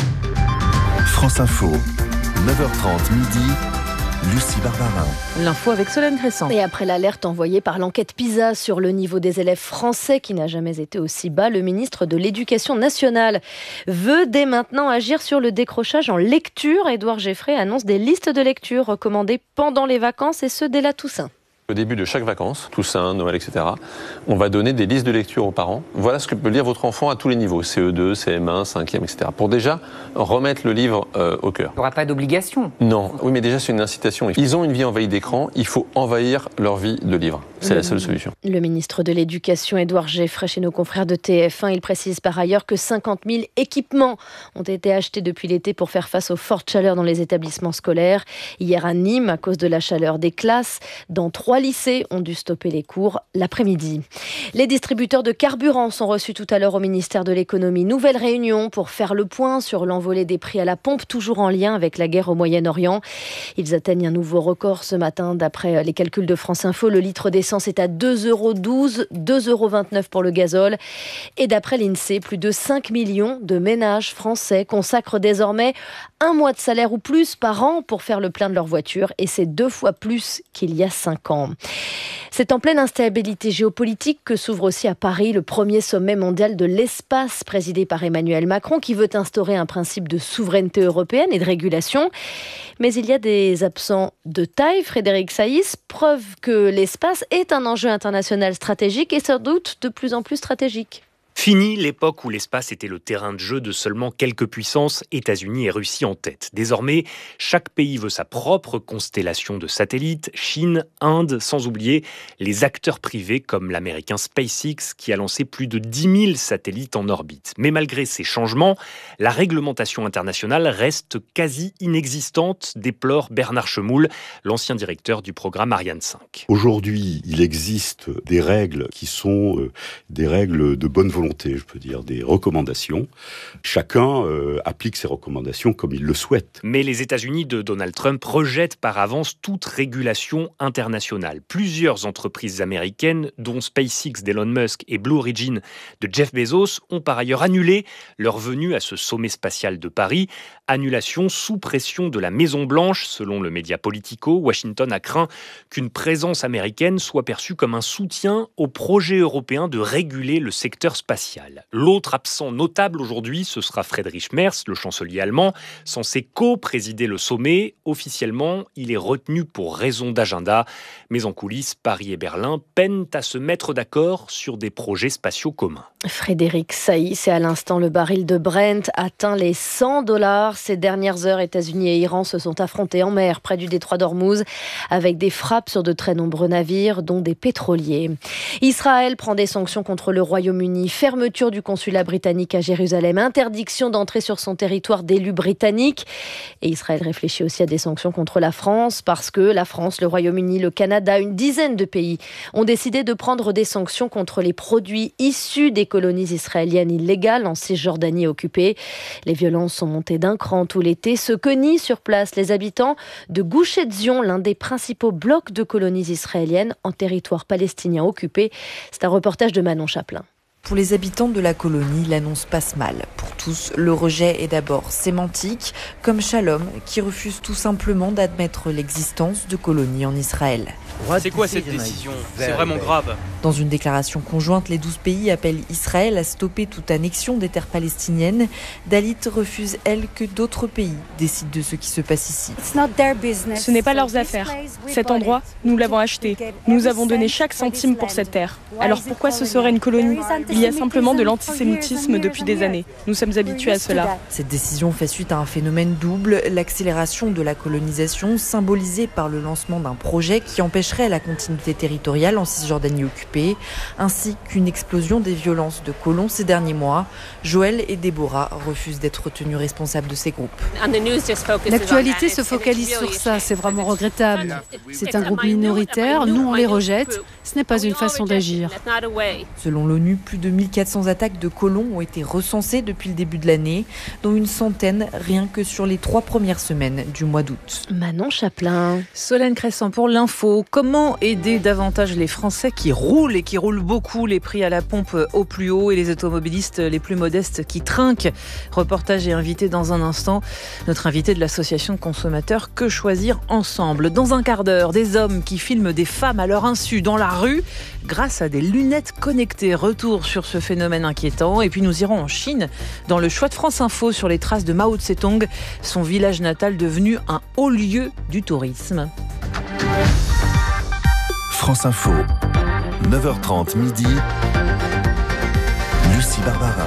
Speaker 17: France Info, neuf heures trente midi. Lucie Barbarin.
Speaker 20: L'info avec Solène Crescent.
Speaker 21: Et après l'alerte envoyée par l'enquête PISA sur le niveau des élèves français qui n'a jamais été aussi bas, le ministre de l'Éducation nationale veut dès maintenant agir sur le décrochage en lecture. Édouard Geffray annonce des listes de lecture recommandées pendant les vacances et ce dès la Toussaint.
Speaker 22: Au début de chaque vacances, Toussaint, Noël, et cetera, on va donner des listes de lecture aux parents. Voilà ce que peut lire votre enfant à tous les niveaux, C E deux, C M un, cinquième, et cetera. Pour déjà remettre le livre euh, au cœur.
Speaker 23: Il n'y aura pas d'obligation.
Speaker 22: Non, oui, mais déjà c'est une incitation. Ils ont une vie envahie d'écran, il faut envahir leur vie de livre. C'est la seule solution.
Speaker 21: Le ministre de l'Éducation, Édouard Geffray, chez nos confrères de T F un, il précise par ailleurs que cinquante mille équipements ont été achetés depuis l'été pour faire face aux fortes chaleurs dans les établissements scolaires. Hier à Nîmes, à cause de la chaleur des classes, dans trois lycées ont dû stopper les cours l'après-midi. Les distributeurs de carburant sont reçus tout à l'heure au ministère de l'Économie. Nouvelle réunion pour faire le point sur l'envolée des prix à la pompe, toujours en lien avec la guerre au Moyen-Orient. Ils atteignent un nouveau record ce matin. D'après les calculs de France Info, le litre d'essence est à deux euros douze, deux euros vingt-neuf pour le gazole. Et d'après l'INSEE, plus de cinq millions de ménages français consacrent désormais un mois de salaire ou plus par an pour faire le plein de leur voiture. Et c'est deux fois plus qu'il y a cinq ans. C'est en pleine instabilité géopolitique que s'ouvre aussi à Paris le premier sommet mondial de l'espace présidé par Emmanuel Macron qui veut instaurer un principe de souveraineté européenne et de régulation. Mais il y a des absents de taille, Frédéric Saïs, preuve que l'espace est un enjeu international stratégique et sans doute de plus en plus stratégique.
Speaker 24: Fini l'époque où l'espace était le terrain de jeu de seulement quelques puissances, États-Unis et Russie en tête. Désormais, chaque pays veut sa propre constellation de satellites, Chine, Inde, sans oublier les acteurs privés comme l'américain SpaceX qui a lancé plus de dix mille satellites en orbite. Mais malgré ces changements, la réglementation internationale reste quasi inexistante, déplore Bernard Chemoul, l'ancien directeur du programme Ariane cinq.
Speaker 25: Aujourd'hui, il existe des règles qui sont euh, des règles de bonne volonté. Volonté, je peux dire, des recommandations. Chacun euh, applique ses recommandations comme il le souhaite.
Speaker 24: Mais les États-Unis de Donald Trump rejettent par avance toute régulation internationale. Plusieurs entreprises américaines, dont SpaceX d'Elon Musk et Blue Origin de Jeff Bezos, ont par ailleurs annulé leur venue à ce sommet spatial de Paris. Annulation sous pression de la Maison-Blanche. Selon le média Politico, Washington a craint qu'une présence américaine soit perçue comme un soutien au projet européen de réguler le secteur spatial spatiale. L'autre absent notable aujourd'hui, ce sera Friedrich Merz, le chancelier allemand, censé co-présider le sommet. Officiellement, il est retenu pour raison d'agenda. Mais en coulisses, Paris et Berlin peinent à se mettre d'accord sur des projets spatiaux communs.
Speaker 21: Frédéric Saïs, et à l'instant, le baril de Brent atteint les cent dollars. Ces dernières heures, États-Unis et Iran se sont affrontés en mer près du détroit d'Ormuz avec des frappes sur de très nombreux navires, dont des pétroliers. Israël prend des sanctions contre le Royaume-Uni, fermeture du consulat britannique à Jérusalem, interdiction d'entrer sur son territoire d'élus britanniques. Et Israël réfléchit aussi à des sanctions contre la France parce que la France, le Royaume-Uni, le Canada, une dizaine de pays ont décidé de prendre des sanctions contre les produits issus des colonies israéliennes illégales en Cisjordanie occupée. Les violences sont montées d'un cran tout l'été, ce que nient sur place les habitants de Gush Etzion, l'un des principaux blocs de colonies israéliennes en territoire palestinien occupé. C'est un reportage de Manon Chaplin.
Speaker 2: Pour les habitants de la colonie, l'annonce passe mal. Pour tous, le rejet est d'abord sémantique, comme Shalom, qui refuse tout simplement d'admettre l'existence de colonies en Israël.
Speaker 5: C'est quoi cette décision ? C'est vraiment grave.
Speaker 2: Dans une déclaration conjointe, les douze pays appellent Israël à stopper toute annexion des terres palestiniennes. Dalit refuse, elle, que d'autres pays décident de ce qui se passe ici.
Speaker 9: Ce n'est pas leurs affaires. Cet endroit, nous l'avons acheté. Nous avons donné chaque centime pour cette terre. Alors pourquoi ce serait une colonie ? Il y a simplement de l'antisémitisme depuis des années. Nous sommes habitués à cela.
Speaker 2: Cette décision fait suite à un phénomène double, l'accélération de la colonisation symbolisée par le lancement d'un projet qui empêcherait la continuité territoriale en Cisjordanie occupée, ainsi qu'une explosion des violences de colons ces derniers mois. Joël et Déborah refusent d'être tenus responsables de ces groupes.
Speaker 10: L'actualité se focalise sur ça, c'est vraiment regrettable. C'est un groupe minoritaire, nous on les rejette, ce n'est pas une façon d'agir.
Speaker 2: Selon l'ONU, plus de mille quatre cents attaques de colons ont été recensées depuis le début de l'année, dont une centaine rien que sur les trois premières semaines du mois d'août.
Speaker 21: Manon Chaplin.
Speaker 20: Solène Crescent pour l'info. Comment aider davantage les Français qui roulent et qui roulent beaucoup, les prix à la pompe au plus haut et les automobilistes les plus modestes qui trinquent? Reportage et invité dans un instant. Notre invité de l'association de consommateurs Que Choisir Ensemble. Dans un quart d'heure, des hommes qui filment des femmes à leur insu dans la rue grâce à des lunettes connectées. Retour sur ce phénomène inquiétant. Et puis nous irons en Chine, dans le choix de France Info sur les traces de Mao Tse-tung, son village natal devenu un haut lieu du tourisme.
Speaker 17: France Info, neuf heures trente midi, Lucie Barbara.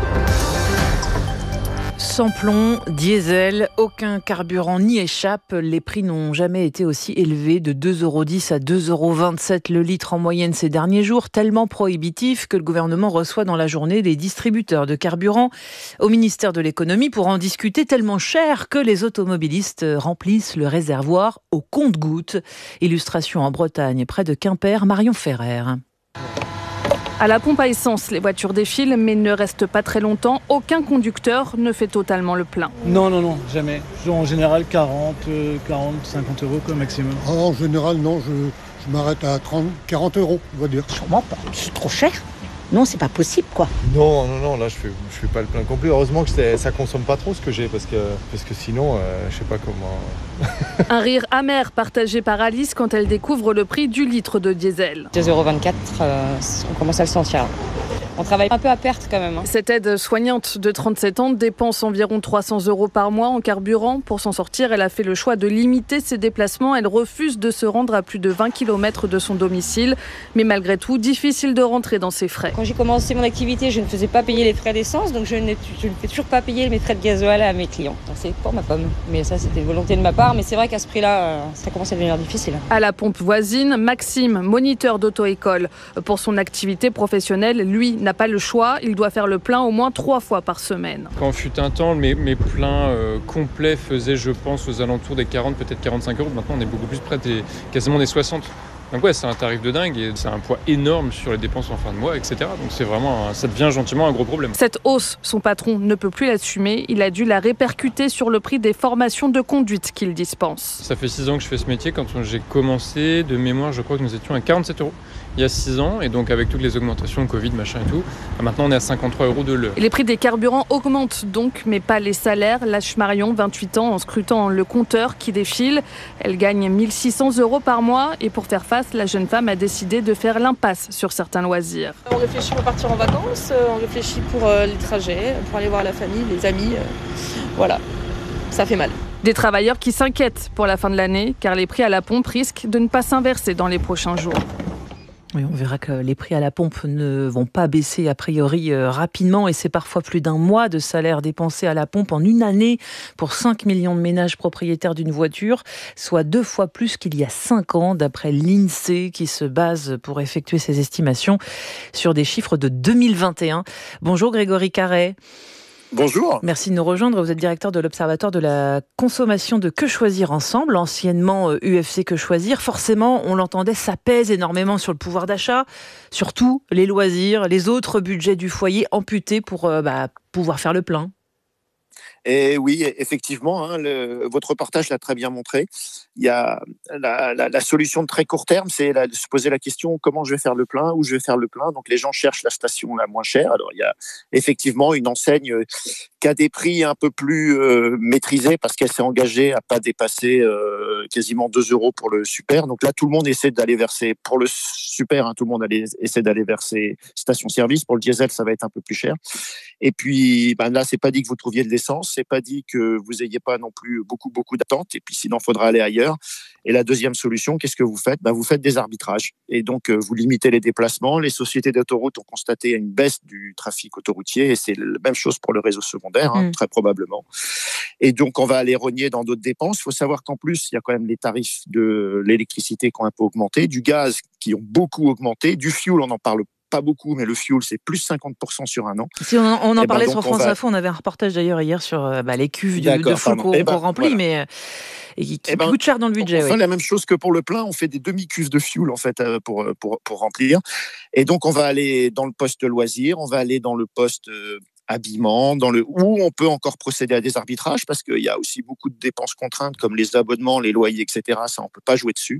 Speaker 20: Samplon, diesel, aucun carburant n'y échappe. Les prix n'ont jamais été aussi élevés, de deux euros dix à deux euros vingt-sept le litre en moyenne ces derniers jours, tellement prohibitif que le gouvernement reçoit dans la journée les distributeurs de carburant au ministère de l'économie pour en discuter, tellement cher que les automobilistes remplissent le réservoir au compte-gouttes. Illustration en Bretagne, près de Quimper, Marion Ferrer.
Speaker 9: À la pompe à essence, les voitures défilent mais ne restent pas très longtemps. Aucun conducteur ne fait totalement le plein.
Speaker 23: Non, non, non, jamais. En général, quarante, quarante, cinquante euros comme maximum.
Speaker 26: En général, non, je, je m'arrête à trente, quarante euros, on va dire.
Speaker 27: Sûrement pas, c'est trop cher. Non, c'est pas possible, quoi.
Speaker 28: Non, non, non, là, je fais, je fais pas le plein complet. Heureusement que ça consomme pas trop ce que j'ai, parce que, parce que sinon, euh, je sais pas comment...
Speaker 9: Un rire amer partagé par Alice quand elle découvre le prix du litre de diesel.
Speaker 29: deux euros vingt-quatre, euh, on commence à le sentir. On travaille un peu à perte quand même. Hein.
Speaker 9: Cette aide-soignante de trente-sept ans dépense environ trois cents euros par mois en carburant. Pour s'en sortir, elle a fait le choix de limiter ses déplacements. Elle refuse de se rendre à plus de vingt kilomètres de son domicile. Mais malgré tout, difficile de rentrer dans ses frais.
Speaker 29: Quand j'ai commencé mon activité, je ne faisais pas payer les frais d'essence, donc je ne, je ne fais toujours pas payer mes frais de gasoil à mes clients. Donc c'est pour ma pomme. Mais ça, c'était une volonté de ma part. Mais c'est vrai qu'à ce prix-là, ça commence à devenir difficile.
Speaker 9: À la pompe voisine, Maxime, moniteur d'auto-école. Pour son activité professionnelle, lui, n'a pas le choix, il doit faire le plein au moins trois fois par semaine.
Speaker 30: Quand fut un temps, mes, mes pleins euh, complets faisaient, je pense, aux alentours des quarante, peut-être quarante-cinq euros. Maintenant, on est beaucoup plus près des quasiment des soixante. Donc ouais, c'est un tarif de dingue et c'est un poids énorme sur les dépenses en fin de mois, et cetera. Donc c'est vraiment, un, ça devient gentiment un gros problème.
Speaker 9: Cette hausse, son patron ne peut plus l'assumer. Il a dû la répercuter sur le prix des formations de conduite qu'il dispense.
Speaker 30: Ça fait six ans que je fais ce métier. Quand j'ai commencé, de mémoire, je crois que nous étions à quarante-sept euros. il y a six ans. Et donc avec toutes les augmentations, Covid, machin et tout, maintenant on est à cinquante-trois euros de l'heure.
Speaker 9: Et les prix des carburants augmentent donc, mais pas les salaires. Lâche Marion, vingt-huit ans, en scrutant le compteur qui défile. Elle gagne mille six cents euros par mois. Et pour faire face, la jeune femme a décidé de faire l'impasse sur certains loisirs.
Speaker 1: On réfléchit pour partir en vacances, on réfléchit pour les trajets, pour aller voir la famille, les amis. Voilà, ça fait mal.
Speaker 9: Des travailleurs qui s'inquiètent pour la fin de l'année, car les prix à la pompe risquent de ne pas s'inverser dans les prochains jours.
Speaker 20: Oui, on verra que les prix à la pompe ne vont pas baisser a priori euh, rapidement et c'est parfois plus d'un mois de salaire dépensé à la pompe en une année pour cinq millions de ménages propriétaires d'une voiture, soit deux fois plus qu'il y a cinq ans d'après l'INSEE qui se base pour effectuer ses estimations sur des chiffres de deux mille vingt et un. Bonjour Grégory Carret.
Speaker 4: Bonjour.
Speaker 20: Merci de nous rejoindre. Vous êtes directeur de l'Observatoire de la consommation de Que Choisir Ensemble, anciennement U F C Que Choisir. Forcément, on l'entendait, ça pèse énormément sur le pouvoir d'achat, surtout les loisirs, les autres budgets du foyer amputés pour euh, bah, pouvoir faire le plein.
Speaker 4: Et oui, effectivement, hein, le, votre reportage l'a très bien montré. Il y a la, la, la solution de très court terme, c'est la, de se poser la question comment je vais faire le plein, où je vais faire le plein. Donc les gens cherchent la station la moins chère. Alors il y a effectivement une enseigne qui a des prix un peu plus euh, maîtrisés parce qu'elle s'est engagée à pas dépasser euh, quasiment deux euros pour le super. Donc là, tout le monde essaie d'aller verser pour le super. Hein, tout le monde allait, essaie d'aller verser station-service. Pour le diesel, ça va être un peu plus cher. Et puis ben là, c'est pas dit que vous trouviez de l'essence. C'est pas dit que vous ayez pas non plus beaucoup beaucoup d'attentes. Et puis sinon, il faudra aller ailleurs. Et la deuxième solution, qu'est-ce que vous faites ? Ben, vous faites des arbitrages. Et donc, euh, vous limitez les déplacements. Les sociétés d'autoroutes ont constaté une baisse du trafic autoroutier. Et c'est la même chose pour le réseau secondaire, hein, mmh. très probablement. Et donc, on va aller rogner dans d'autres dépenses. Il faut savoir qu'en plus, il y a quand même les tarifs de l'électricité qui ont un peu augmenté, du gaz qui ont beaucoup augmenté, du fuel, on en parle pas beaucoup, mais le fuel, c'est plus cinquante pour cent sur un an.
Speaker 20: Si on, on en et parlait ben, sur France va... Info, on avait un reportage d'ailleurs hier sur bah, les cuves de, de fuel qu'on, ben, qu'on remplit, voilà. mais et qui, qui ben, coûte cher dans le budget.
Speaker 4: On
Speaker 20: oui.
Speaker 4: fait la même chose que pour le plein, on fait des demi-cuves de fuel en fait pour, pour, pour remplir. Et donc, on va aller dans le poste loisir, on va aller dans le poste euh, habillement, dans le où on peut encore procéder à des arbitrages parce qu'il y a aussi beaucoup de dépenses contraintes comme les abonnements, les loyers, et cetera. Ça, on peut pas jouer dessus.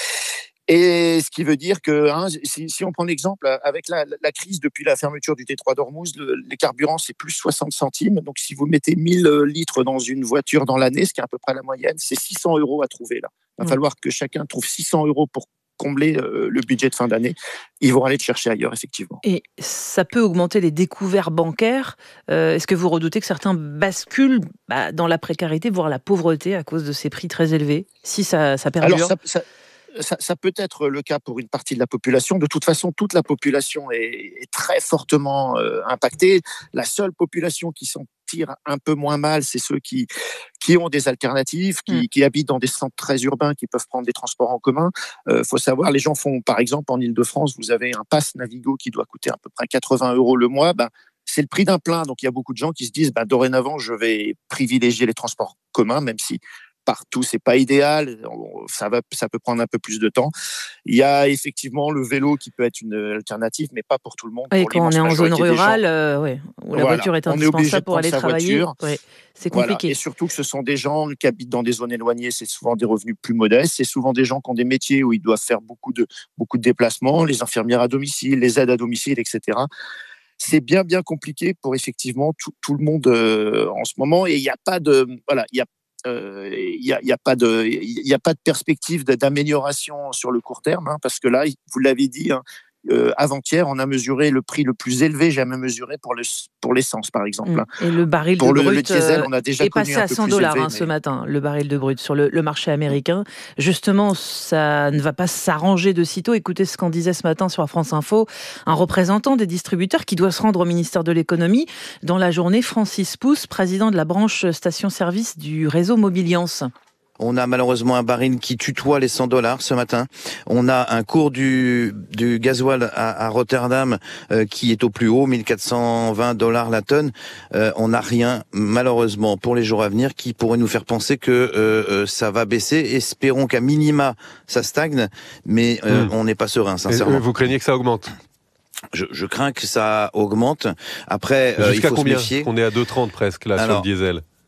Speaker 4: Et ce qui veut dire que, hein, si, si on prend l'exemple, avec la, la crise depuis la fermeture du T trois d'Ormuz, le, les carburants, c'est plus soixante centimes. Donc, si vous mettez mille litres dans une voiture dans l'année, ce qui est à peu près la moyenne, c'est six cents euros à trouver là. Il va mmh. falloir que chacun trouve six cents euros pour combler euh, le budget de fin d'année. Ils vont aller le chercher ailleurs, effectivement.
Speaker 20: Et ça peut augmenter les découverts bancaires. Euh, est-ce que vous redoutez que certains basculent bah, dans la précarité, voire la pauvreté à cause de ces prix très élevés, si ça, ça perdure ?
Speaker 4: Alors, ça, ça... Ça, ça peut être le cas pour une partie de la population. De toute façon, toute la population est, est très fortement euh, impactée. La seule population qui s'en tire un peu moins mal, c'est ceux qui, qui ont des alternatives, qui, mmh. qui habitent dans des centres très urbains, qui peuvent prendre des transports en commun. Il euh, faut savoir, les gens font, par exemple, en Île-de-France, vous avez un pass Navigo qui doit coûter à peu près quatre-vingts euros le mois. Ben, c'est le prix d'un plein. Donc, il y a beaucoup de gens qui se disent, ben, dorénavant, je vais privilégier les transports communs, même si partout, c'est pas idéal, ça va, ça peut prendre un peu plus de temps. Il y a effectivement le vélo qui peut être une alternative, mais pas pour tout le monde.
Speaker 20: Et quand on est en zone rurale, euh, ouais, où la voilà. voiture est indispensable est pour aller travailler, ouais, c'est compliqué.
Speaker 4: Voilà. Et surtout que ce sont des gens qui habitent dans des zones éloignées, c'est souvent des revenus plus modestes, c'est souvent des gens qui ont des métiers où ils doivent faire beaucoup de, beaucoup de déplacements, les infirmières à domicile, les aides à domicile, et cetera. C'est bien, bien compliqué pour effectivement tout, tout le monde euh, en ce moment. Et il n'y a pas de... Voilà, il y a il euh, n'y a, y a pas de, il y a pas de perspective d'amélioration sur le court terme, hein, parce que là, vous l'avez dit, hein, euh, avant-hier, on a mesuré le prix le plus élevé jamais mesuré pour le pour l'essence, par exemple. Mmh.
Speaker 20: Et le baril
Speaker 4: pour
Speaker 20: de
Speaker 4: le,
Speaker 20: brut
Speaker 4: le diesel, on a déjà
Speaker 20: est passé à cent dollars hein, mais... ce matin, le baril de brut sur le, le marché américain. Justement, ça ne va pas s'arranger de sitôt. Écoutez ce qu'en disait ce matin sur France Info un représentant des distributeurs qui doit se rendre au ministère de l'économie dans la journée. Francis Pousse, président de la branche station-service du réseau Mobiliance.
Speaker 8: On a malheureusement un baril qui tutoie les cent dollars ce matin. On a un cours du, du gasoil à, à Rotterdam euh, qui est au plus haut, mille quatre cent vingt dollars la tonne. Euh, on n'a rien, malheureusement, pour les jours à venir qui pourrait nous faire penser que euh, euh, ça va baisser. Espérons qu'à minima, ça stagne, mais euh, mmh. on n'est pas serein, sincèrement.
Speaker 11: Et vous craignez que ça augmente ?
Speaker 8: Je, je crains que ça augmente. Après, euh, il faut
Speaker 11: combien
Speaker 8: se méfier.
Speaker 11: On est à deux trente presque là. Alors, sur le diesel.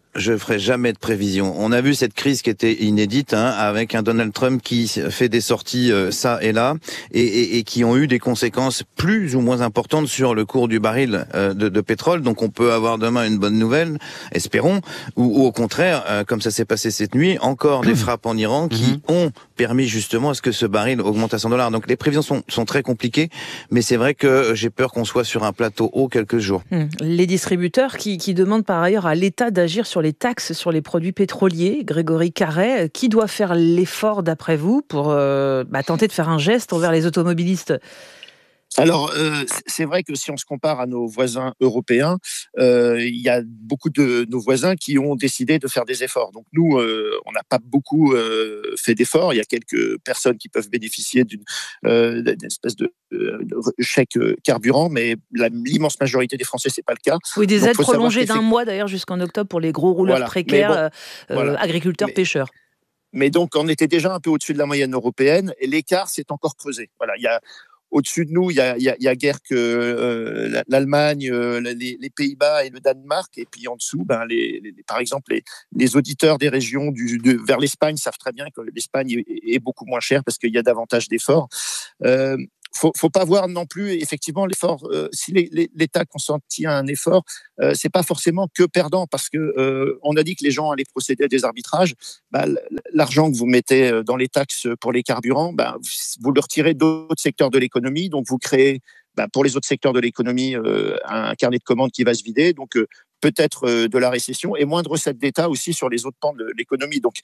Speaker 8: je ferai jamais de prévision. On a vu cette crise qui était inédite, hein, avec un Donald Trump qui fait des sorties euh, ça et là, et, et, et qui ont eu des conséquences plus ou moins importantes sur le cours du baril euh, de, de pétrole. Donc on peut avoir demain une bonne nouvelle, espérons, ou, ou au contraire, euh, comme ça s'est passé cette nuit, encore des frappes en Iran qui mmh. ont permis justement à ce que ce baril augmente à cent dollars. Donc les prévisions sont, sont très compliquées, mais c'est vrai que j'ai peur qu'on soit sur un plateau haut quelques jours.
Speaker 20: Mmh. Les distributeurs qui, qui demandent par ailleurs à l'État d'agir sur les taxes sur les produits pétroliers. Grégory Carret, qui doit faire l'effort d'après vous pour euh, bah, tenter de faire un geste envers les automobilistes ?
Speaker 4: Alors, euh, c'est vrai que si on se compare à nos voisins européens, euh, il y a beaucoup de nos voisins qui ont décidé de faire des efforts. Donc nous, euh, on n'a pas beaucoup euh, fait d'efforts. Il y a quelques personnes qui peuvent bénéficier d'une, euh, d'une espèce de, de chèque carburant, mais la, l'immense majorité des Français, c'est pas le cas.
Speaker 20: Oui, des Donc, aides prolongées d'un mois d'ailleurs jusqu'en octobre pour les gros rouleurs voilà. précaires, bon, euh, voilà. agriculteurs, mais, pêcheurs.
Speaker 4: Mais donc, on était déjà un peu au-dessus de la moyenne européenne et l'écart s'est encore creusé. Voilà, il y a Au-dessus de nous, il y a, il y a, il y a guère que euh, l'Allemagne, euh, les, les Pays-Bas et le Danemark. Et puis en dessous, ben, les, les, par exemple, les, les auditeurs des régions du, de, vers l'Espagne savent très bien que l'Espagne est, est beaucoup moins chère parce qu'il y a davantage d'efforts. Euh, Faut, faut pas voir non plus effectivement l'effort. Euh, si les, les, l'État consentit à un effort, euh, c'est pas forcément que perdant parce que euh, on a dit que les gens allaient procéder à des arbitrages. Bah, l'argent que vous mettez dans les taxes pour les carburants, bah, vous le retirez d'autres secteurs de l'économie, donc vous créez bah, pour les autres secteurs de l'économie euh, un carnet de commandes qui va se vider. Donc euh, peut-être euh, de la récession et moins de recettes d'État aussi sur les autres pans de l'économie. Donc,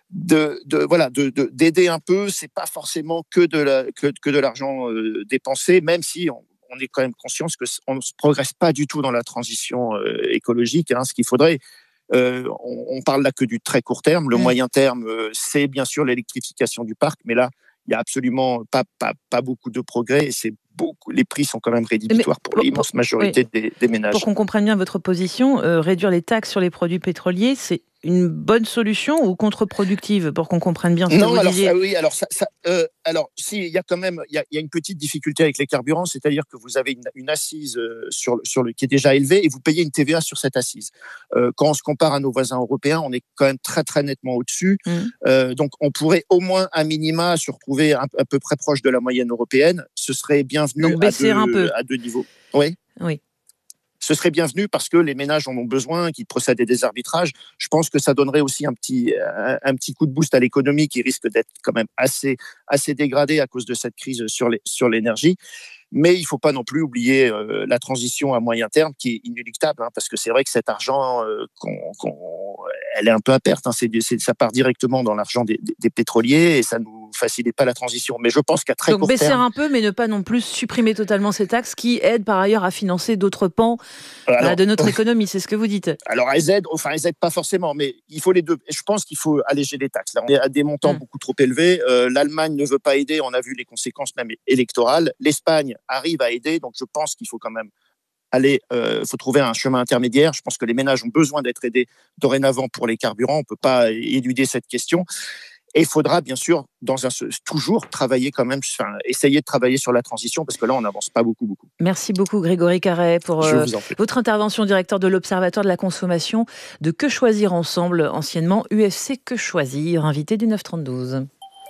Speaker 4: de, de voilà, de, de, d'aider un peu, c'est pas forcément que de la, que, que de l'argent euh, dépensé, même si on, on est quand même conscient que on ne progresse pas du tout dans la transition euh, écologique. Hein, ce qu'il faudrait, euh, on, on parle là que du très court terme. Le mmh. moyen terme, euh, c'est bien sûr l'électrification du parc, mais là, il y a absolument pas, pas, pas beaucoup de progrès et c'est beaucoup, les prix sont quand même rédhibitoires Mais, pour, pour l'immense majorité oui. des, des ménages.
Speaker 20: Pour qu'on comprenne bien votre position, euh, réduire les taxes sur les produits pétroliers, c'est une bonne solution ou contre-productive pour qu'on comprenne bien ce
Speaker 4: non,
Speaker 20: que vous
Speaker 4: alors
Speaker 20: disiez?
Speaker 4: Ça, oui, alors ça, ça euh, alors si il y a quand même il y a, il y a une petite difficulté avec les carburants, c'est-à-dire que vous avez une, une assise euh, sur sur le qui est déjà élevée et vous payez une T V A sur cette assise. Euh, quand on se compare à nos voisins européens, on est quand même très très nettement au-dessus. Mmh. Euh, donc on pourrait au moins à minima se retrouver à, à peu près proche de la moyenne européenne. Ce serait bienvenu
Speaker 20: donc baisser
Speaker 4: à deux,
Speaker 20: un peu
Speaker 4: à deux niveaux. Oui.
Speaker 20: Oui.
Speaker 4: Ce serait bienvenu parce que les ménages en ont besoin, qu'ils procèdent à des arbitrages. Je pense que ça donnerait aussi un petit, un, un petit coup de boost à l'économie qui risque d'être quand même assez, assez dégradée à cause de cette crise sur, les, sur l'énergie. Mais il ne faut pas non plus oublier euh, la transition à moyen terme qui est inéluctable, hein, parce que c'est vrai que cet argent, euh, qu'on, qu'on, elle est un peu à perte. Hein, c'est, c'est, ça part directement dans l'argent des, des, des pétroliers et ça ne nous facilite pas la transition. Mais je pense qu'à très
Speaker 20: Donc
Speaker 4: court terme...
Speaker 20: Donc baisser un peu, mais ne pas non plus supprimer totalement ces taxes qui aident par ailleurs à financer d'autres pans alors, de notre économie, c'est ce que vous dites.
Speaker 4: Alors elles aident, enfin elles aident pas forcément, mais il faut les deux. Et je pense qu'il faut alléger les taxes. Là, on est à des montants mmh. beaucoup trop élevés. Euh, L'Allemagne ne veut pas aider, on a vu les conséquences même électorales. L'Espagne arrive à aider, donc je pense qu'il faut quand même aller, euh, faut trouver un chemin intermédiaire. Je pense que les ménages ont besoin d'être aidés dorénavant pour les carburants. On peut pas éluder cette question. Et il faudra bien sûr dans un, toujours travailler quand même, enfin, essayer de travailler sur la transition parce que là on n'avance pas beaucoup beaucoup.
Speaker 20: Merci beaucoup Grégory Carret pour euh, votre intervention, directeur de l'Observatoire de la consommation de Que Choisir Ensemble, anciennement U F C Que Choisir, invité du neuf trente-douze.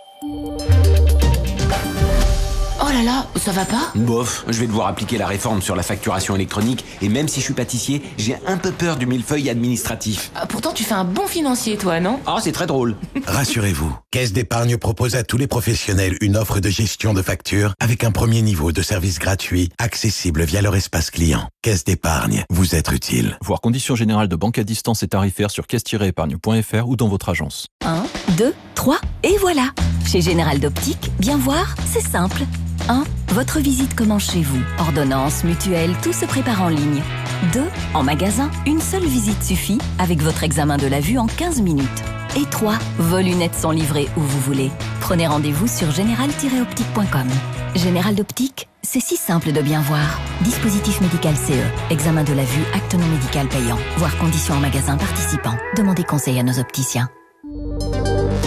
Speaker 6: Oh là là, ça va pas ?
Speaker 7: Bof, je vais devoir appliquer la réforme sur la facturation électronique et même si je suis pâtissier, j'ai un peu peur du millefeuille administratif.
Speaker 6: Ah, pourtant tu fais un bon financier toi, non ?
Speaker 7: Ah, c'est très drôle.
Speaker 11: Rassurez-vous, Caisse d'épargne propose à tous les professionnels une offre de gestion de factures avec un premier niveau de service gratuit, accessible via leur espace client. Caisse d'épargne, vous êtes utile.
Speaker 12: Voir conditions générales de banque à distance et tarifaires sur caisse tiret épargne point f r ou dans votre agence.
Speaker 13: un, deux, trois et voilà. Chez Général d'Optique, bien voir, c'est simple. un. Votre visite commence chez vous. Ordonnance, mutuelle, tout se prépare en ligne. deux. En magasin, une seule visite suffit avec votre examen de la vue en quinze minutes. Et trois. Vos lunettes sont livrées où vous voulez. Prenez rendez-vous sur général tiret optique point com. Général d'Optique, c'est si simple de bien voir. Dispositif médical C E. Examen de la vue, acte non médical payant. Voir conditions en magasin participant. Demandez conseil à nos opticiens.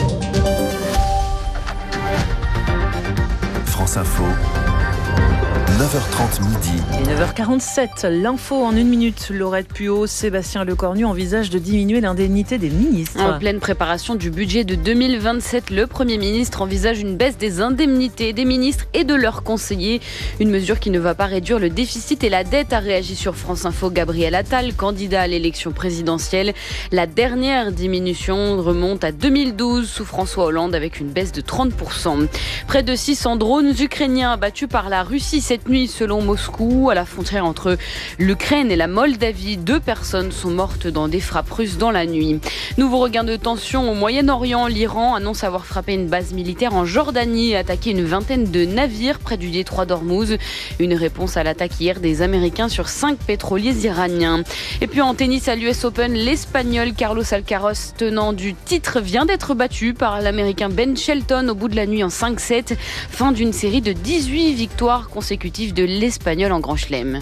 Speaker 17: France Info, neuf heures trente midi.
Speaker 20: Et neuf heures quarante-sept, l'info en une minute. Laurette Puot, Sébastien Lecornu envisage de diminuer l'indemnité des ministres.
Speaker 3: En pleine préparation du budget de deux mille vingt-sept, le Premier ministre envisage une baisse des indemnités des ministres et de leurs conseillers. Une mesure qui ne va pas réduire le déficit et la dette, a réagi sur France Info Gabriel Attal, candidat à l'élection présidentielle. La dernière diminution remonte à deux mille douze sous François Hollande avec une baisse de trente pour cent. Près de six cents drones ukrainiens abattus par la Russie cette nuit selon Moscou. À la frontière entre l'Ukraine et la Moldavie, deux personnes sont mortes dans des frappes russes dans la nuit. Nouveau regain de tension au Moyen-Orient. L'Iran annonce avoir frappé une base militaire en Jordanie et attaqué une vingtaine de navires près du détroit d'Ormuz. Une réponse à l'attaque hier des Américains sur cinq pétroliers iraniens. Et puis en tennis à l'U S Open, l'Espagnol Carlos Alcaraz, tenant du titre, vient d'être battu par l'Américain Ben Shelton au bout de la nuit en cinq sept. Fin d'une série de dix-huit victoires consécutives de l'Espagnol en Grand Chelem.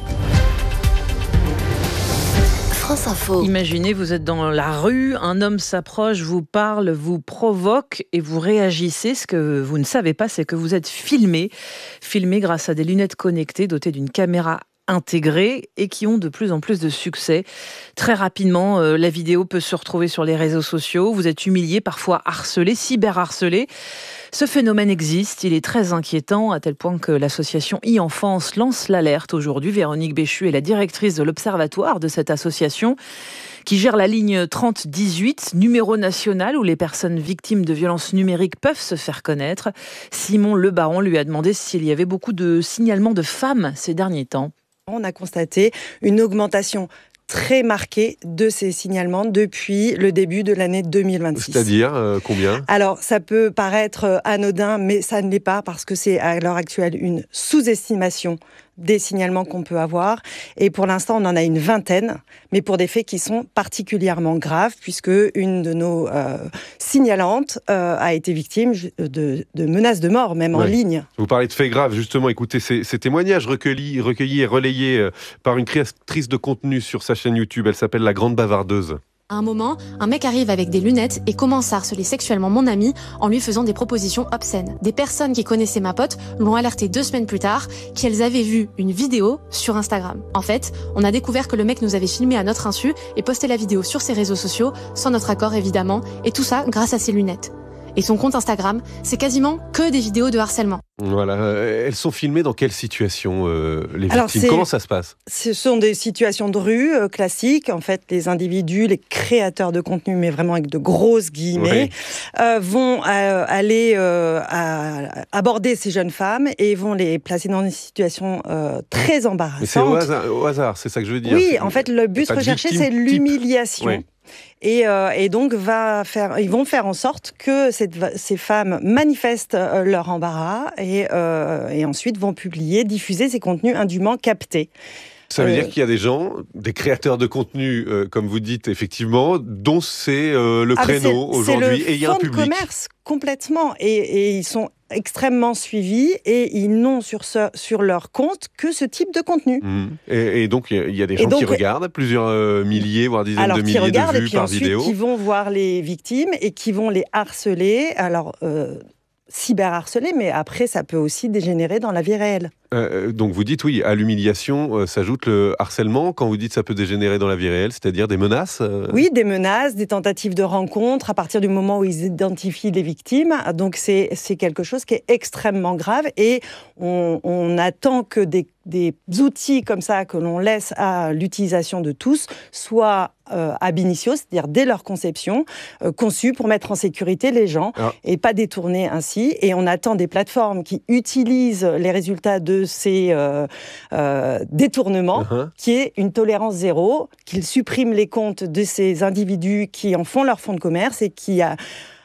Speaker 20: France Info. Imaginez, vous êtes dans la rue, un homme s'approche, vous parle, vous provoque et vous réagissez. Ce que vous ne savez pas, c'est que vous êtes filmé, filmé grâce à des lunettes connectées dotées d'une caméra intégrés et qui ont de plus en plus de succès. Très rapidement, euh, la vidéo peut se retrouver sur les réseaux sociaux. Vous êtes humilié, parfois harcelé, cyberharcelé. Ce phénomène existe, il est très inquiétant, à tel point que l'association e-Enfance lance l'alerte aujourd'hui. Véronique Béchu est la directrice de l'observatoire de cette association qui gère la ligne trente dix-huit, numéro national où les personnes victimes de violences numériques peuvent se faire connaître. Simon Le Baron lui a demandé s'il y avait beaucoup de signalements de femmes ces derniers temps.
Speaker 5: On a constaté une augmentation très marquée de ces signalements depuis le début de l'année deux mille vingt-six.
Speaker 14: C'est-à-dire euh, combien ?
Speaker 5: Alors, ça peut paraître anodin, mais ça ne l'est pas parce que c'est à l'heure actuelle une sous-estimation des signalements qu'on peut avoir. Et pour l'instant, on en a une vingtaine, mais pour des faits qui sont particulièrement graves, puisque une de nos euh, signalantes euh, a été victime de, de menaces de mort, même ouais. en ligne.
Speaker 14: Vous parlez de faits graves, justement. Écoutez, ces, ces témoignages recueillis, recueillis et relayés euh, par une créatrice de contenu sur sa chaîne YouTube. Elle s'appelle La Grande Bavardeuse.
Speaker 15: À un moment, un mec arrive avec des lunettes et commence à harceler sexuellement mon ami en lui faisant des propositions obscènes. Des personnes qui connaissaient ma pote l'ont alerté deux semaines plus tard qu'elles avaient vu une vidéo sur Instagram. En fait, on a découvert que le mec nous avait filmé à notre insu et posté la vidéo sur ses réseaux sociaux, sans notre accord évidemment, et tout ça grâce à ses lunettes. Et son compte Instagram, c'est quasiment que des vidéos de harcèlement.
Speaker 14: Voilà. Elles sont filmées dans quelle situation, euh, les victimes ? Alors, comment ça se passe ?
Speaker 5: Ce sont des situations de rue euh, classiques. En fait, les individus, les créateurs de contenu, mais vraiment avec de grosses guillemets, oui. euh, vont euh, aller euh, à, aborder ces jeunes femmes et vont les placer dans des situations euh, très embarrassantes.
Speaker 14: Mais c'est au hasard, au hasard, c'est ça que je veux dire.
Speaker 5: Oui, c'est, en fait, le but recherché, c'est l'humiliation. Oui. Et, euh, et donc, va faire, ils vont faire en sorte que cette, ces femmes manifestent euh, leur embarras et, euh, et ensuite vont publier, diffuser ces contenus indûment captés.
Speaker 14: Ça veut euh, dire qu'il y a des gens, des créateurs de contenu, euh, comme vous dites, effectivement, dont c'est euh, le créneau ah aujourd'hui, et il y a un public.
Speaker 5: C'est le fonds de commerce, complètement. Et, et ils sont extrêmement suivis et ils n'ont sur, ce, sur leur compte que ce type de contenu.
Speaker 14: Mmh. Et, et donc, il y a des gens donc, qui regardent, plusieurs euh, milliers, voire dizaines
Speaker 5: alors,
Speaker 14: de milliers de vues par vidéo.
Speaker 5: Alors, qui regardent et puis ensuite qui vont voir les victimes et qui vont les harceler. Alors... Euh, cyberharcelé, mais après, ça peut aussi dégénérer dans la vie réelle.
Speaker 14: Euh, donc vous dites, oui, à l'humiliation euh, s'ajoute le harcèlement. Quand vous dites ça peut dégénérer dans la vie réelle, c'est-à-dire des menaces euh...
Speaker 5: Oui, des menaces, des tentatives de rencontre à partir du moment où ils identifient les victimes. Donc c'est, c'est quelque chose qui est extrêmement grave et on, on attend que des, des outils comme ça que l'on laisse à l'utilisation de tous soient euh, ab initio, c'est-à-dire dès leur conception, euh, conçus pour mettre en sécurité les gens ah. et pas détourner ainsi. Et on attend des plateformes qui utilisent les résultats de ces euh, euh, détournements, uh-huh. qui est une tolérance zéro, qu'ils suppriment les comptes de ces individus qui en font leur fonds de commerce et qui, à,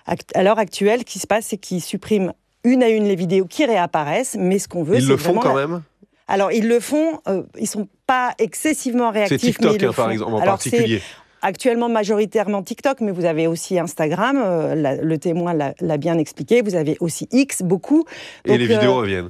Speaker 5: à l'heure actuelle, ce qui se passe, c'est qu'ils suppriment une à une les vidéos qui réapparaissent, mais ce qu'on veut,
Speaker 14: ils
Speaker 5: c'est
Speaker 14: le font quand
Speaker 5: la...
Speaker 14: même.
Speaker 5: Alors, ils le font, euh, ils ne sont pas excessivement réactifs.
Speaker 14: C'est TikTok,
Speaker 5: mais ils
Speaker 14: hein,
Speaker 5: le font.
Speaker 14: par exemple, en
Speaker 5: Alors,
Speaker 14: particulier.
Speaker 5: C'est actuellement majoritairement TikTok, mais vous avez aussi Instagram, euh, la, le témoin l'a, l'a bien expliqué, vous avez aussi X, beaucoup.
Speaker 14: Donc, et les vidéos euh, reviennent.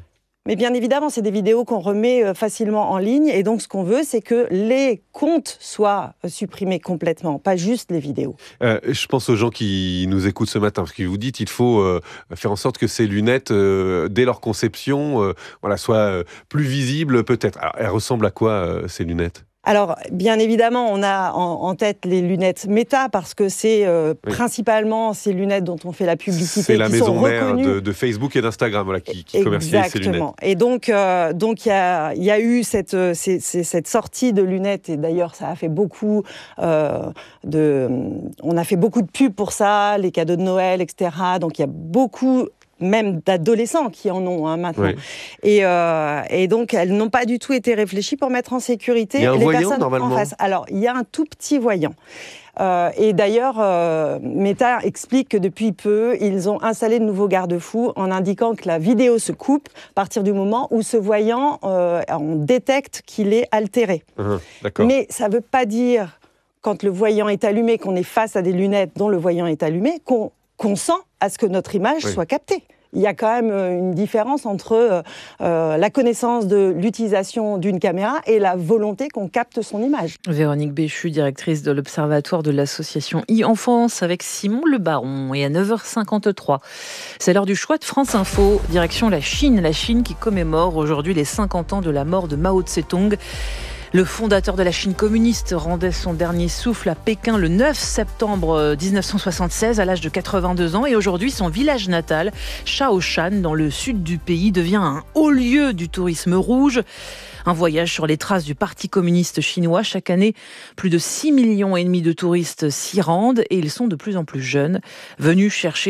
Speaker 5: Mais bien évidemment, c'est des vidéos qu'on remet facilement en ligne. Et donc, ce qu'on veut, c'est que les comptes soient supprimés complètement, pas juste les vidéos.
Speaker 14: Euh, je pense aux gens qui nous écoutent ce matin, parce que vous dites qu'il faut euh, faire en sorte que ces lunettes, euh, dès leur conception, euh, voilà, soient euh, plus visibles peut-être. Alors, elles ressemblent à quoi, euh, ces lunettes ?
Speaker 5: Alors, bien évidemment, on a en, en tête les lunettes Meta, parce que c'est euh, oui. principalement ces lunettes dont on fait la publicité.
Speaker 14: C'est la
Speaker 5: qui
Speaker 14: maison
Speaker 5: sont
Speaker 14: mère
Speaker 5: de,
Speaker 14: de Facebook et d'Instagram voilà, qui, qui commercialise ces lunettes.
Speaker 5: Exactement. Et donc, euh, donc il y a, y a eu cette, c'est, c'est, cette sortie de lunettes, et d'ailleurs, ça a fait beaucoup euh, de... On a fait beaucoup de pubs pour ça, les cadeaux de Noël, et cetera. Donc, il y a beaucoup... même d'adolescents qui en ont hein, maintenant. Oui. Et, euh, et donc, elles n'ont pas du tout été réfléchies pour mettre en sécurité
Speaker 14: il y a un
Speaker 5: les
Speaker 14: voyant,
Speaker 5: personnes
Speaker 14: normalement.
Speaker 5: en face. Alors, il y a un tout petit voyant. Euh, et d'ailleurs, euh, Meta explique que depuis peu, ils ont installé de nouveaux garde-fous en indiquant que la vidéo se coupe à partir du moment où ce voyant, euh, on détecte qu'il est altéré.
Speaker 14: Mmh, d'accord.
Speaker 5: Mais ça ne veut pas dire, quand le voyant est allumé, qu'on est face à des lunettes dont le voyant est allumé, qu'on consent à ce que notre image oui. soit captée. Il y a quand même une différence entre euh, la connaissance de l'utilisation d'une caméra et la volonté qu'on capte son image.
Speaker 20: Véronique Béchu, directrice de l'Observatoire de l'association e-Enfance, avec Simon Le Baron. Et à neuf heures cinquante-trois, c'est l'heure du choix de France Info. Direction la Chine, la Chine qui commémore aujourd'hui les cinquante ans de la mort de Mao Tse-tung. Le fondateur de la Chine communiste rendait son dernier souffle à Pékin le neuf septembre dix-neuf cent soixante-seize à l'âge de quatre-vingt-deux ans. Et aujourd'hui, son village natal, Shaoshan, dans le sud du pays, devient un haut lieu du tourisme rouge. Un voyage sur les traces du Parti communiste chinois. Chaque année, plus de six millions et demi de touristes s'y rendent et ils sont de plus en plus jeunes, venus chercher